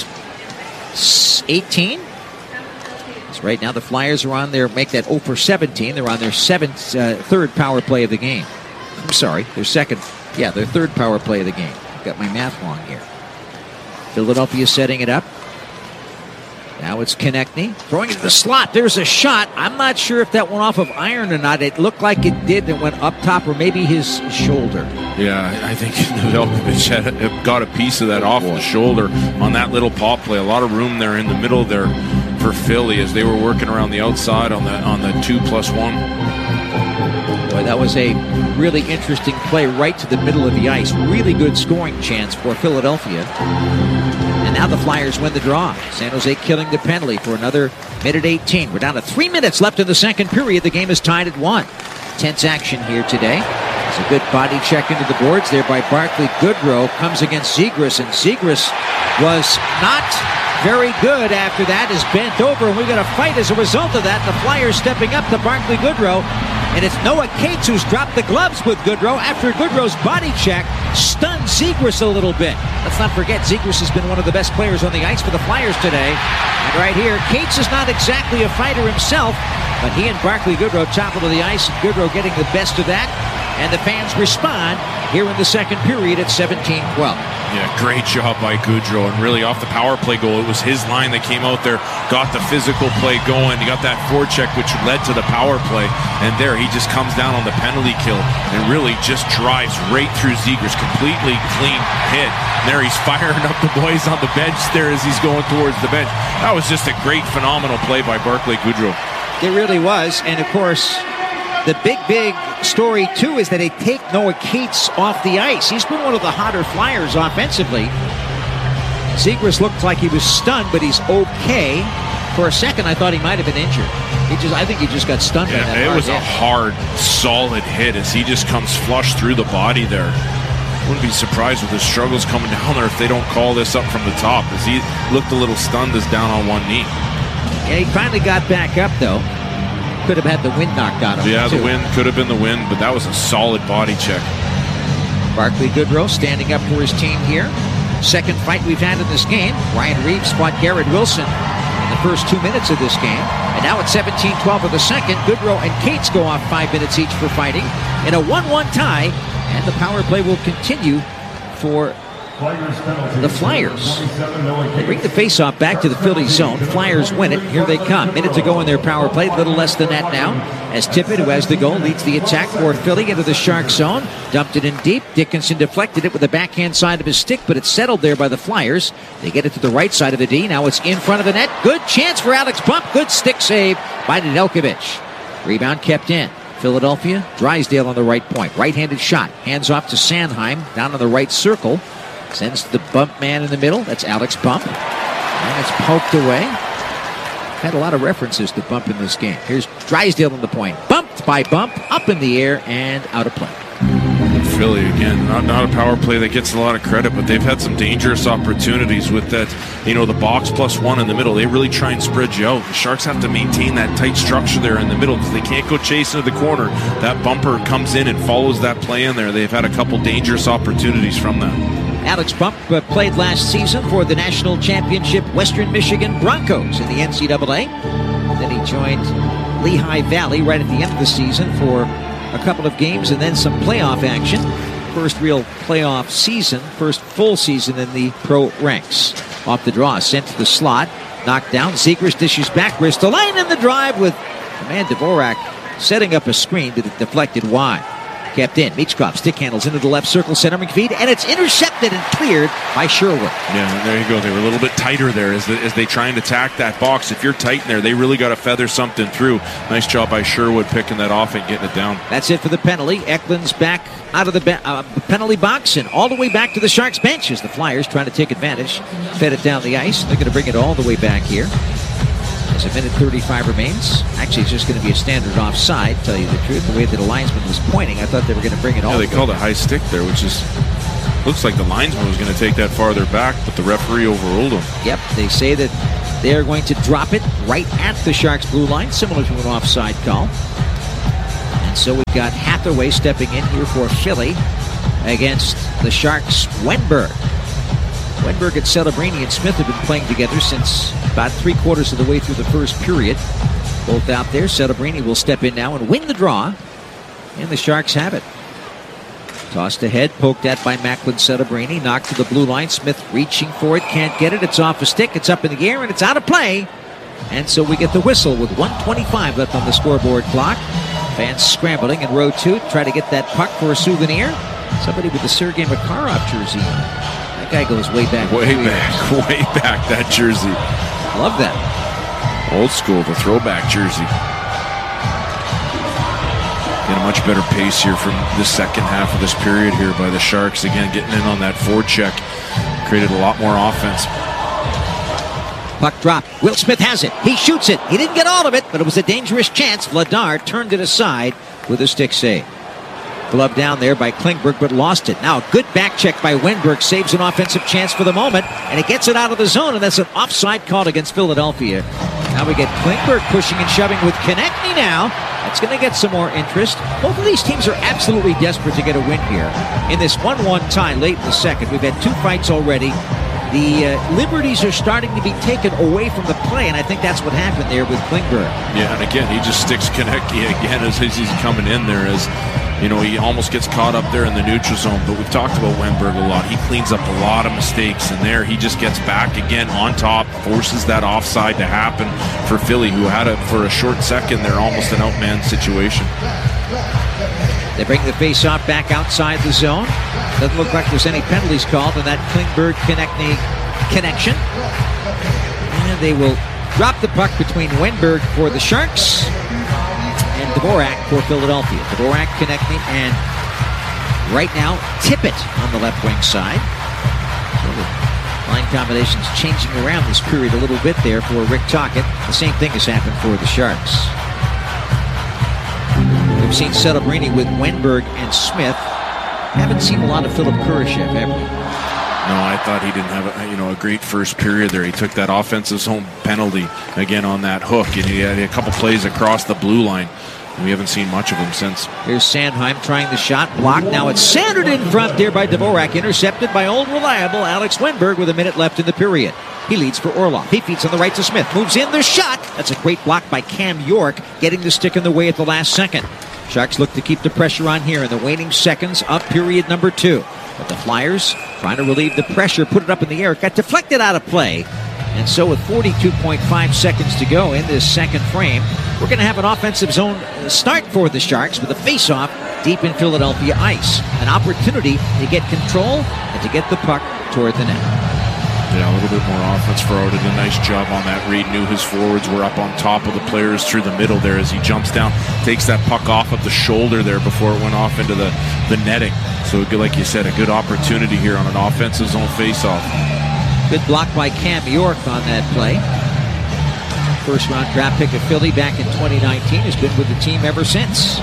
18. So right now the Flyers are on their, make that 0 for 17. They're on their third power play of the game. I'm sorry, their third power play of the game. I've got my math wrong here. Philadelphia setting it up. Now it's Konechny throwing it to the slot. There's a shot. I'm not sure if that went off of iron or not. It looked like it did. It went up top, or maybe his shoulder. Yeah, I think Nedeljkovic got a piece of that off the shoulder on that little pop play. A lot of room there in the middle there for Philly as they were working around the outside on the 2+1. Boy, that was a really interesting play right to the middle of the ice. Really good scoring chance for Philadelphia. And now the Flyers win the draw. San Jose killing the penalty for another minute 18. We're down to 3 minutes left in the second period. The game is tied at 1. Tense action here today. It's a good body check into the boards there by Barclay Goodrow. Comes against Zegras, and Zegras was not very good after that. Is bent over, and we got a fight as a result of that. The Flyers stepping up to Barclay Goodrow. And it's Noah Cates who's dropped the gloves with Goodrow after Goodrow's body check stunned Zegras a little bit. Let's not forget, Zegras has been one of the best players on the ice for the Flyers today. And right here, Cates is not exactly a fighter himself, but he and Barclay Goodrow topple to the ice. Goodrow getting the best of that. And the fans respond here in the second period at 17-12. Yeah, great job by Goodrow. And really off the power play goal, it was his line that came out there, got the physical play going. He got that forecheck, which led to the power play. And there, he just comes down on the penalty kill and really just drives right through Zegras. Completely clean hit. And there he's firing up the boys on the bench there as he's going towards the bench. That was just a great, phenomenal play by Barclay Goodrow. It really was. And of course, the big story, too, is that they take Noah Cates off the ice. He's been one of the hotter Flyers offensively. Zegras looked like he was stunned, but he's okay. For a second, I thought he might have been injured. I think he just got stunned by that. It was a hard, solid hit as he just comes flush through the body there. Wouldn't be surprised with his struggles coming down there if they don't call this up from the top, as he looked a little stunned as down on one knee. Yeah, he finally got back up, though. Could have had the wind knocked out of him. Yeah, the wind could have been the wind, but that was a solid body check. Barclay Goodrow standing up for his team here. Second fight we've had in this game. Ryan Reeves fought Garrett Wilson in the first 2 minutes of this game. And now at 17-12 of the second, Goodrow and Cates go off 5 minutes each for fighting in a 1-1 tie. And the power play will continue for the Flyers. They bring the faceoff back to the Philly zone. Flyers win it. Here they come. Minute to go in their power play. A little less than that now. As Tippett, who has the goal, leads the attack for Philly into the Shark zone. Dumped it in deep. Dickinson deflected it with the backhand side of his stick, but it's settled there by the Flyers. They get it to the right side of the D. Now it's in front of the net. Good chance for Alex Bump. Good stick save by Nedeljkovic. Rebound kept in. Philadelphia. Drysdale on the right point. Right-handed shot. Hands off to Sanheim. Down on the right circle. Sends to the bump man in the middle. That's Alex Bump. And it's poked away. Had a lot of references to Bump in this game. Here's Drysdale on the point. Bumped by Bump. Up in the air and out of play. Philly, again, not a power play that gets a lot of credit, but they've had some dangerous opportunities with that, the box +1 in the middle. They really try and spread you out. The Sharks have to maintain that tight structure there in the middle because they can't go chasing to the corner. That bumper comes in and follows that play in there. They've had a couple dangerous opportunities from that. Alex Bump played last season for the national championship Western Michigan Broncos in the NCAA. Then he joined Lehigh Valley right at the end of the season for a couple of games and then some playoff action. First real playoff season, first full season in the pro ranks. Off the draw, sent to the slot, knocked down. Zegras dishes back, Ristolainen in the drive with Dvorak setting up a screen, but it deflected wide. Kept in. Meachcroft stick handles into the left circle center McPhee, and it's intercepted and cleared by Sherwood. Yeah, there you go. They were a little bit tighter there as they try and attack that box. If you're tight in there, they really got to feather something through. Nice job by Sherwood picking that off and getting it down. That's it for the penalty. Eklund's back out of the penalty box and all the way back to the Sharks bench as the Flyers trying to take advantage. Fed it down the ice. They're going to bring it all the way back here. As a minute 35 remains. Actually, it's just going to be a standard offside, tell you the truth. The way that the linesman was pointing, I thought they were going to bring it all. Yeah, they called a high stick there, which is looks like the linesman was going to take that farther back, but the referee overruled him. Yep, they say that they are going to drop it right at the Sharks' blue line, similar to an offside call. And so we've got Hathaway stepping in here for Philly against the Sharks' Wenberg. Wenberg and Celebrini and Smith have been playing together since about 3/4 of the way through the first period. Both out there. Celebrini will step in now and win the draw. And the Sharks have it. Tossed ahead, poked at by Macklin Celebrini. Knocked to the blue line. Smith reaching for it, can't get it. It's off a stick, it's up in the air, and it's out of play. And so we get the whistle with 1:25 left on the scoreboard clock. Fans scrambling in row 2 to try to get that puck for a souvenir. Somebody with the Sergei Makarov jersey on. That guy goes way back. Way back, that jersey. Love that. Old school, the throwback jersey. Get a much better pace here from the second half of this period here by the Sharks. Again, getting in on that forecheck. Created a lot more offense. Puck drop. Will Smith has it. He shoots it. He didn't get all of it, but it was a dangerous chance. Vladar turned it aside with a stick save. Glove down there by Klingberg, but lost it. Now a good back check by Wenberg saves an offensive chance for the moment, and it gets it out of the zone, and that's an offside call against Philadelphia. Now we get Klingberg pushing and shoving with Konechny now. That's going to get some more interest. Both of these teams are absolutely desperate to get a win here. In this 1-1 tie late in the second, we've had 2 fights already. The liberties are starting to be taken away from the play, and I think that's what happened there with Klingberg. Yeah, and again, he just sticks Konechny again as he's coming in there. As you know, he almost gets caught up there in the neutral zone, but we've talked about Wenberg a lot. He cleans up a lot of mistakes, and there he just gets back again on top, forces that offside to happen for Philly, who had it for a short second there, almost an outman situation. They bring the face-off back outside the zone. Doesn't look like there's any penalties called in that Klingberg-Konechny connection. And they will drop the puck between Wenberg for the Sharks and Dvorak for Philadelphia. Dvorak, Konechny, and right now Tippett on the left wing side. So the line combinations changing around this period a little bit there for Rick Tocchet. The same thing has happened for the Sharks. We've seen Celebrini with Wenberg and Smith. Haven't seen a lot of Philip Kurashev, have we? No, I thought he didn't have a great first period there. He took that offensive zone penalty again on that hook, and he had a couple plays across the blue line. And we haven't seen much of him since. Here's Sandheim trying the shot, blocked. Now it's centered in front there by Dvorak, intercepted by old reliable Alex Wenberg with a minute left in the period. He leads for Orlov. He feeds on the right to Smith. Moves in the shot. That's a great block by Cam York, getting the stick in the way at the last second. Sharks look to keep the pressure on here in the waning seconds of period number 2. But the Flyers, trying to relieve the pressure, put it up in the air. It got deflected out of play. And so with 42.5 seconds to go in this second frame, we're going to have an offensive zone start for the Sharks with a face-off deep in Philadelphia ice. An opportunity to get control and to get the puck toward the net. Yeah, a little bit more offense for Oda. Did a nice job on that read. Knew his forwards were up on top of the players through the middle there as he jumps down, takes that puck off of the shoulder there before it went off into the netting. So, like you said, a good opportunity here on an offensive zone face-off. Good block by Cam York on that play. First-round draft pick of Philly back in 2019. Has been with the team ever since.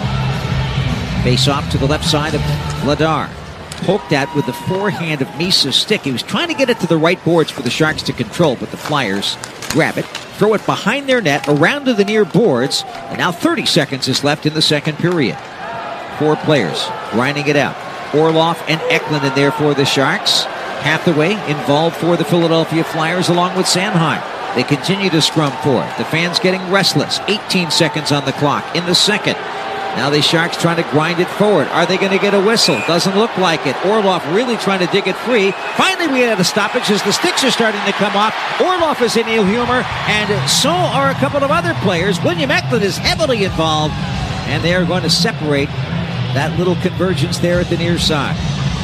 Face-off to the left side of Vladar. Poked at with the forehand of Misa's stick. He was trying to get it to the right boards for the Sharks to control, but the Flyers grab it, throw it behind their net, around to the near boards, and now 30 seconds is left in the second period. 4 players grinding it out. Orlov and Eklund in there for the Sharks. Hathaway involved for the Philadelphia Flyers along with Sandheim. They continue to scrum for it. The fans getting restless. 18 seconds on the clock in the second. Now the Sharks trying to grind it forward. Are they going to get a whistle? Doesn't look like it. Orlov really trying to dig it free. Finally, we had a stoppage as the sticks are starting to come off. Orlov is in ill humor, and so are a couple of other players. William Eklund is heavily involved, and they are going to separate that little convergence there at the near side.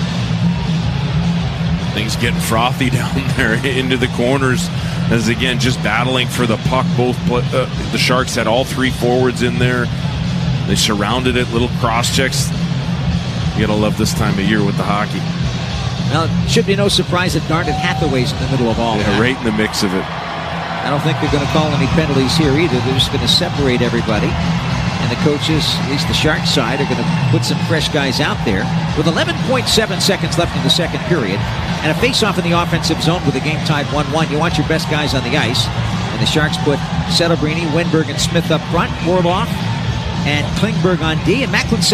Things getting frothy down there into the corners as, again, just battling for the puck. The Sharks had all three forwards in there. They surrounded it, little cross checks. You gotta love this time of year with the hockey. Now, it should be no surprise that Garnet Hathaway's in the middle of all that. Right in the mix of it. I don't think they're going to call any penalties here either. They're just going to separate everybody. And the coaches, at least the Sharks side, are going to put some fresh guys out there. With 11.7 seconds left in the second period, and a face-off in the offensive zone with the game tied 1-1, you want your best guys on the ice. And the Sharks put Celebrini, Wenberg, and Smith up front. Orlov and Klingberg on D. And Macklin